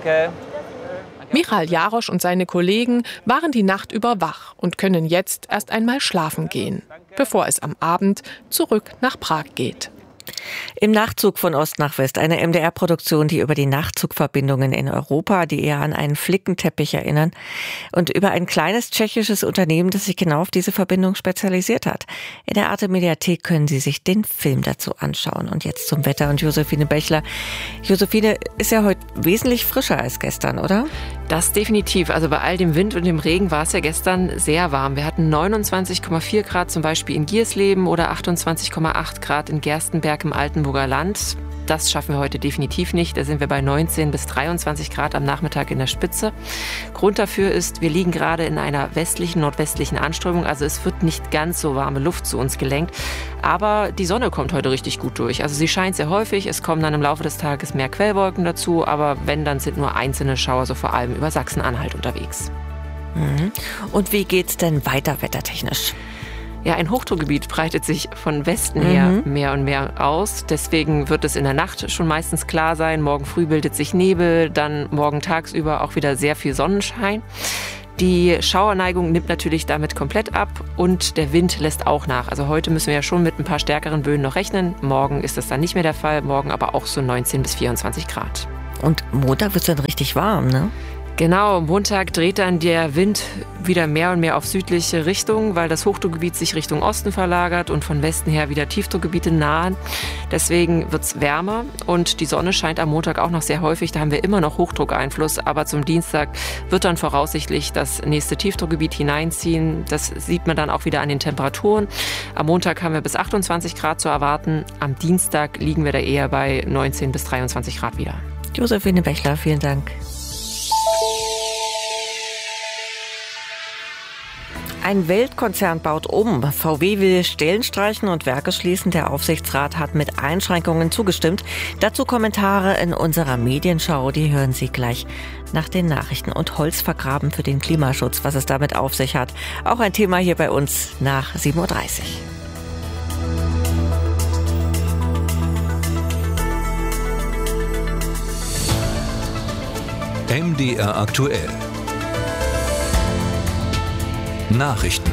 Michal Jarosch und seine Kollegen waren die Nacht über wach und können jetzt erst einmal schlafen gehen, bevor es am Abend zurück nach Prag geht. Im Nachtzug von Ost nach West, eine MDR-Produktion, die über die Nachtzugverbindungen in Europa, die eher an einen Flickenteppich erinnern, und über ein kleines tschechisches Unternehmen, das sich genau auf diese Verbindung spezialisiert hat. In der Arte-Mediathek können Sie sich den Film dazu anschauen. Und jetzt zum Wetter und Josephine Bechler. Josephine, ist ja heute wesentlich frischer als gestern, oder? Das definitiv. Also bei all dem Wind und dem Regen war es ja gestern sehr warm. Wir hatten 29,4 Grad zum Beispiel in Giersleben oder 28,8 Grad in Gerstenberg im Altenburger Land. Das schaffen wir heute definitiv nicht. Da sind wir bei 19 bis 23 Grad am Nachmittag in der Spitze. Grund dafür ist, wir liegen gerade in einer westlichen, nordwestlichen Anströmung. Also es wird nicht ganz so warme Luft zu uns gelenkt. Aber die Sonne kommt heute richtig gut durch. Also sie scheint sehr häufig. Es kommen dann im Laufe des Tages mehr Quellwolken dazu. Aber wenn, dann sind nur einzelne Schauer, so vor allem über Sachsen-Anhalt unterwegs. Und wie geht's denn weiter wettertechnisch? Ja, ein Hochdruckgebiet breitet sich von Westen her mehr und mehr aus. Deswegen wird es in der Nacht schon meistens klar sein. Morgen früh bildet sich Nebel, dann morgen tagsüber auch wieder sehr viel Sonnenschein. Die Schauerneigung nimmt natürlich damit komplett ab und der Wind lässt auch nach. Also heute müssen wir ja schon mit ein paar stärkeren Böen noch rechnen. Morgen ist das dann nicht mehr der Fall. Morgen aber auch so 19 bis 24 Grad. Und Montag wird es dann richtig warm, ne? Genau, Montag dreht dann der Wind wieder mehr und mehr auf südliche Richtung, weil das Hochdruckgebiet sich Richtung Osten verlagert und von Westen her wieder Tiefdruckgebiete nahen. Deswegen wird es wärmer und die Sonne scheint am Montag auch noch sehr häufig. Da haben wir immer noch Hochdruckeinfluss, aber zum Dienstag wird dann voraussichtlich das nächste Tiefdruckgebiet hineinziehen. Das sieht man dann auch wieder an den Temperaturen. Am Montag haben wir bis 28 Grad zu erwarten. Am Dienstag liegen wir da eher bei 19 bis 23 Grad wieder. Josephine Bechler, vielen Dank. Ein Weltkonzern baut um. VW will Stellen streichen und Werke schließen. Der Aufsichtsrat hat mit Einschränkungen zugestimmt. Dazu Kommentare in unserer Medienschau. Die hören Sie gleich nach den Nachrichten. Und Holz vergraben für den Klimaschutz, was es damit auf sich hat. Auch ein Thema hier bei uns nach 7:30 Uhr. MDR aktuell. Nachrichten.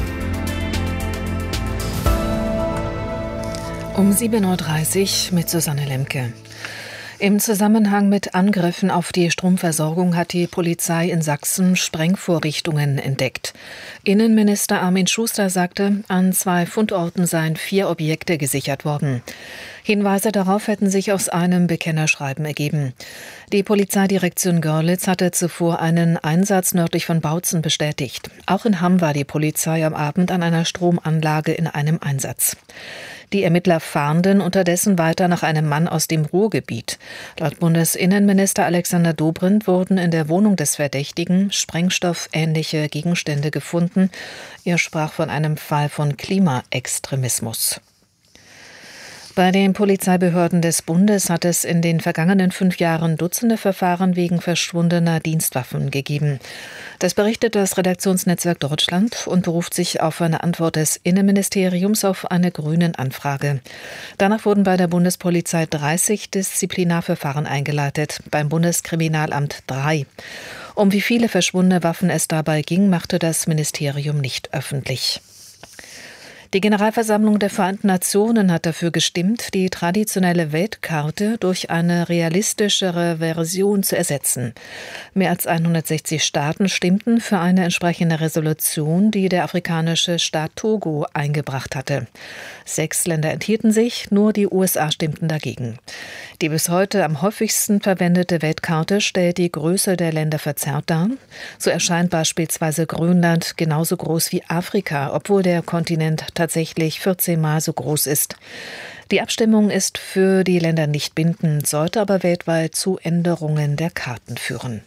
Um 7:30 Uhr mit Susanne Lemke. Im Zusammenhang mit Angriffen auf die Stromversorgung hat die Polizei in Sachsen Sprengvorrichtungen entdeckt. Innenminister Armin Schuster sagte, an 2 Fundorten seien 4 Objekte gesichert worden. Hinweise darauf hätten sich aus einem Bekennerschreiben ergeben. Die Polizeidirektion Görlitz hatte zuvor einen Einsatz nördlich von Bautzen bestätigt. Auch in Hamm war die Polizei am Abend an einer Stromanlage in einem Einsatz. Die Ermittler fahnden unterdessen weiter nach einem Mann aus dem Ruhrgebiet. Laut Bundesinnenminister Alexander Dobrindt wurden in der Wohnung des Verdächtigen sprengstoffähnliche Gegenstände gefunden. Er sprach von einem Fall von Klimaextremismus. Bei den Polizeibehörden des Bundes hat es in den vergangenen 5 Jahren Dutzende Verfahren wegen verschwundener Dienstwaffen gegeben. Das berichtet das Redaktionsnetzwerk Deutschland und beruft sich auf eine Antwort des Innenministeriums auf eine Grünen-Anfrage. Danach wurden bei der Bundespolizei 30 Disziplinarverfahren eingeleitet, beim Bundeskriminalamt 3. Um wie viele verschwundene Waffen es dabei ging, machte das Ministerium nicht öffentlich. Die Generalversammlung der Vereinten Nationen hat dafür gestimmt, die traditionelle Weltkarte durch eine realistischere Version zu ersetzen. Mehr als 160 Staaten stimmten für eine entsprechende Resolution, die der afrikanische Staat Togo eingebracht hatte. 6 Länder enthielten sich, nur die USA stimmten dagegen. Die bis heute am häufigsten verwendete Weltkarte stellt die Größe der Länder verzerrt dar. So erscheint beispielsweise Grönland genauso groß wie Afrika, obwohl der Kontinent tatsächlich 14-mal so groß ist. Die Abstimmung ist für die Länder nicht bindend, sollte aber weltweit zu Änderungen der Karten führen.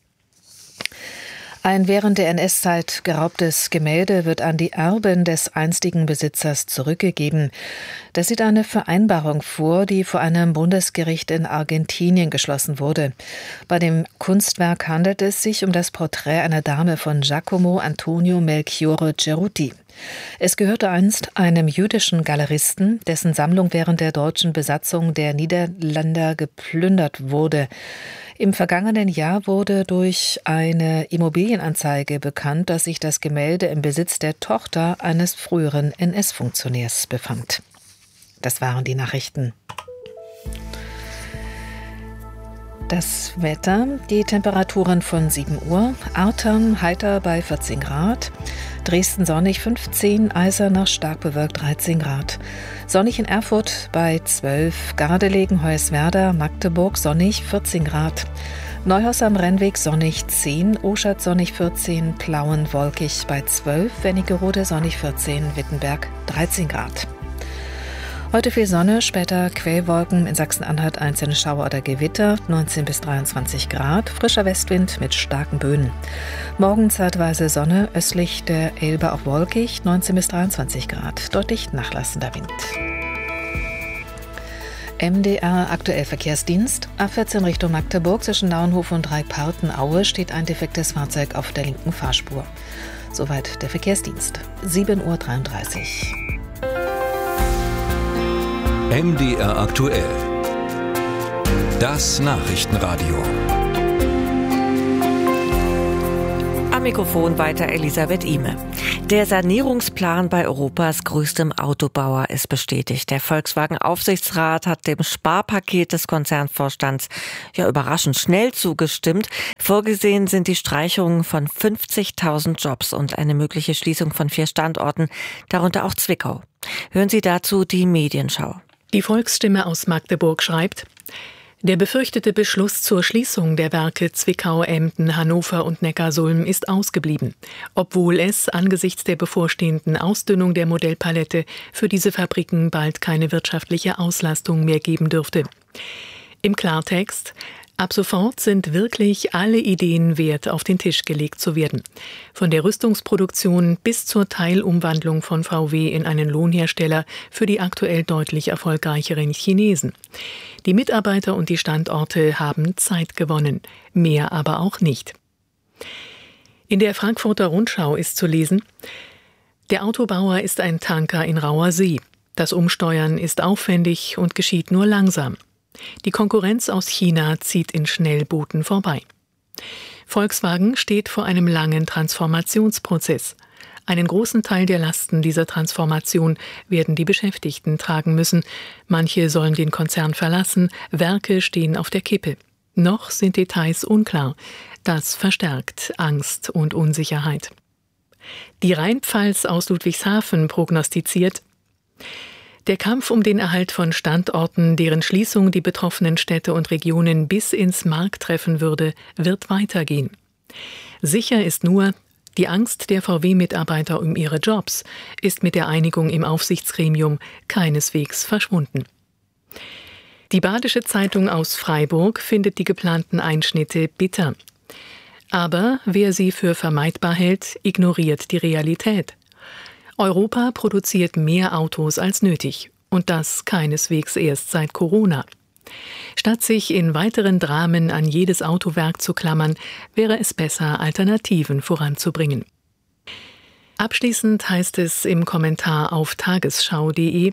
Ein während der NS-Zeit geraubtes Gemälde wird an die Erben des einstigen Besitzers zurückgegeben. Das sieht eine Vereinbarung vor, die vor einem Bundesgericht in Argentinien geschlossen wurde. Bei dem Kunstwerk handelt es sich um das Porträt einer Dame von Giacomo Antonio Melchiorre Ceruti. Es gehörte einst einem jüdischen Galeristen, dessen Sammlung während der deutschen Besatzung der Niederländer geplündert wurde. Im vergangenen Jahr wurde durch eine Immobilienanzeige bekannt, dass sich das Gemälde im Besitz der Tochter eines früheren NS-Funktionärs befand. Das waren die Nachrichten. Das Wetter, die Temperaturen von 7 Uhr, Artern heiter bei 14 Grad, Dresden sonnig 15, Eisenach stark bewölkt 13 Grad, sonnig in Erfurt bei 12, Gardelegen, Hoyerswerda, Magdeburg sonnig 14 Grad, Neuhaus am Rennweg sonnig 10, Oschatz sonnig 14, Plauen wolkig bei 12, Wernigerode sonnig 14, Wittenberg 13 Grad. Heute viel Sonne, später Quellwolken, in Sachsen-Anhalt einzelne Schauer oder Gewitter, 19 bis 23 Grad, frischer Westwind mit starken Böen. Morgen zeitweise Sonne, östlich der Elbe auch wolkig, 19 bis 23 Grad, deutlich nachlassender Wind. MDR aktuell Verkehrsdienst. A14 Richtung Magdeburg zwischen Naunhof und Dreipartenaue steht ein defektes Fahrzeug auf der linken Fahrspur. Soweit der Verkehrsdienst. 7:33 Uhr. MDR aktuell. Das Nachrichtenradio. Am Mikrofon weiter Elisabeth Ihme. Der Sanierungsplan bei Europas größtem Autobauer ist bestätigt. Der Volkswagen-Aufsichtsrat hat dem Sparpaket des Konzernvorstands überraschend schnell zugestimmt. Vorgesehen sind die Streichungen von 50.000 Jobs und eine mögliche Schließung von 4 Standorten, darunter auch Zwickau. Hören Sie dazu die Medienschau. Die Volksstimme aus Magdeburg schreibt: Der befürchtete Beschluss zur Schließung der Werke Zwickau, Emden, Hannover und Neckarsulm ist ausgeblieben, obwohl es angesichts der bevorstehenden Ausdünnung der Modellpalette für diese Fabriken bald keine wirtschaftliche Auslastung mehr geben dürfte. Im Klartext: Ab sofort sind wirklich alle Ideen wert, auf den Tisch gelegt zu werden. Von der Rüstungsproduktion bis zur Teilumwandlung von VW in einen Lohnhersteller für die aktuell deutlich erfolgreicheren Chinesen. Die Mitarbeiter und die Standorte haben Zeit gewonnen, mehr aber auch nicht. In der Frankfurter Rundschau ist zu lesen: Der Autobauer ist ein Tanker in rauer See. Das Umsteuern ist aufwendig und geschieht nur langsam. Die Konkurrenz aus China zieht in Schnellbooten vorbei. Volkswagen steht vor einem langen Transformationsprozess. Einen großen Teil der Lasten dieser Transformation werden die Beschäftigten tragen müssen. Manche sollen den Konzern verlassen, Werke stehen auf der Kippe. Noch sind Details unklar. Das verstärkt Angst und Unsicherheit. Die Rheinpfalz aus Ludwigshafen prognostiziert: Der Kampf um den Erhalt von Standorten, deren Schließung die betroffenen Städte und Regionen bis ins Mark treffen würde, wird weitergehen. Sicher ist nur, die Angst der VW-Mitarbeiter um ihre Jobs ist mit der Einigung im Aufsichtsgremium keineswegs verschwunden. Die Badische Zeitung aus Freiburg findet die geplanten Einschnitte bitter. Aber wer sie für vermeidbar hält, ignoriert die Realität. Europa produziert mehr Autos als nötig. Und das keineswegs erst seit Corona. Statt sich in weiteren Dramen an jedes Autowerk zu klammern, wäre es besser, Alternativen voranzubringen. Abschließend heißt es im Kommentar auf tagesschau.de: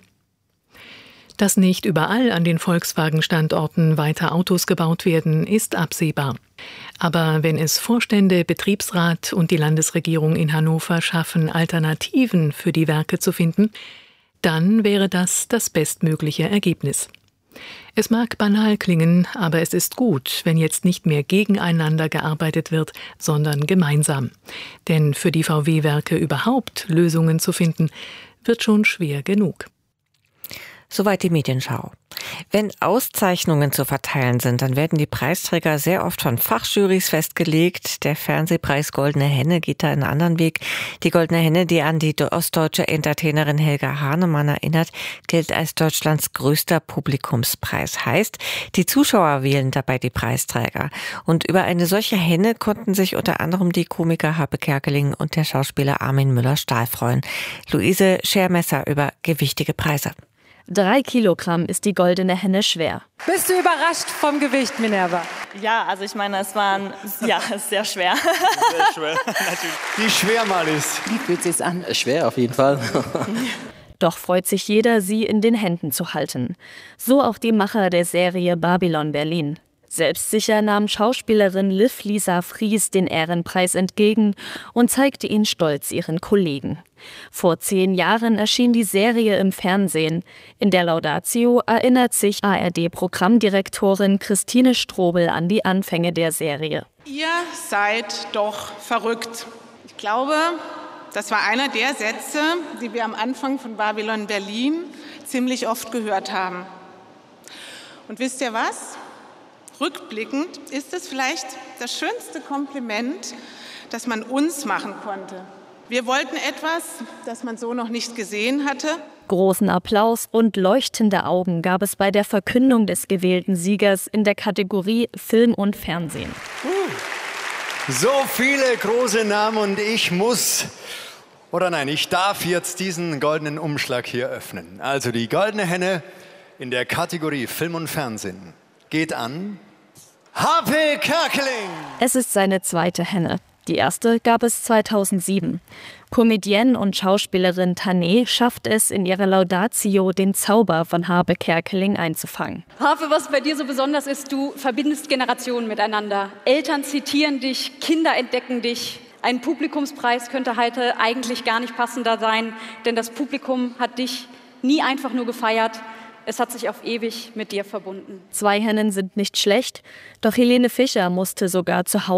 Dass nicht überall an den Volkswagen-Standorten weiter Autos gebaut werden, ist absehbar. Aber wenn es Vorstände, Betriebsrat und die Landesregierung in Hannover schaffen, Alternativen für die Werke zu finden, dann wäre das das bestmögliche Ergebnis. Es mag banal klingen, aber es ist gut, wenn jetzt nicht mehr gegeneinander gearbeitet wird, sondern gemeinsam. Denn für die VW-Werke überhaupt Lösungen zu finden, wird schon schwer genug. Soweit die Medienschau. Wenn Auszeichnungen zu verteilen sind, dann werden die Preisträger sehr oft von Fachjurys festgelegt. Der Fernsehpreis Goldene Henne geht da einen anderen Weg. Die Goldene Henne, die an die ostdeutsche Entertainerin Helga Hahnemann erinnert, gilt als Deutschlands größter Publikumspreis. Heißt, die Zuschauer wählen dabei die Preisträger. Und über eine solche Henne konnten sich unter anderem die Komiker Harpe Kerkeling und der Schauspieler Armin Müller-Stahl freuen. Luise Schermesser über gewichtige Preise. 3 Kilogramm ist die Goldene Henne schwer. Bist du überrascht vom Gewicht, Minerva? Ja, also ich meine, es waren sehr schwer. Sehr schwer, natürlich. Wie schwer mal ist. Wie fühlt sich's an? Schwer auf jeden Fall. Doch freut sich jeder, sie in den Händen zu halten. So auch die Macher der Serie Babylon Berlin. Selbstsicher nahm Schauspielerin Liv Lisa Fries den Ehrenpreis entgegen und zeigte ihn stolz ihren Kollegen. Vor 10 Jahren erschien die Serie im Fernsehen. In der Laudatio erinnert sich ARD-Programmdirektorin Christine Strobel an die Anfänge der Serie. Ihr seid doch verrückt. Ich glaube, das war einer der Sätze, die wir am Anfang von Babylon Berlin ziemlich oft gehört haben. Und wisst ihr was? Rückblickend ist es vielleicht das schönste Kompliment, das man uns machen konnte. Wir wollten etwas, das man so noch nicht gesehen hatte. Großen Applaus und leuchtende Augen gab es bei der Verkündung des gewählten Siegers in der Kategorie Film und Fernsehen. So viele große Namen und ich darf jetzt diesen goldenen Umschlag hier öffnen. Also die goldene Henne in der Kategorie Film und Fernsehen geht an Harpe Kerkeling. Es ist seine zweite Henne. Die erste gab es 2007. Comedienne und Schauspielerin Tané schafft es in ihrer Laudatio, den Zauber von Harpe Kerkeling einzufangen. Harpe, was bei dir so besonders ist, du verbindest Generationen miteinander. Eltern zitieren dich, Kinder entdecken dich. Ein Publikumspreis könnte heute eigentlich gar nicht passender sein, denn das Publikum hat dich nie einfach nur gefeiert. Es hat sich auf ewig mit dir verbunden. 2 Hennen sind nicht schlecht, doch Helene Fischer musste sogar zu Hause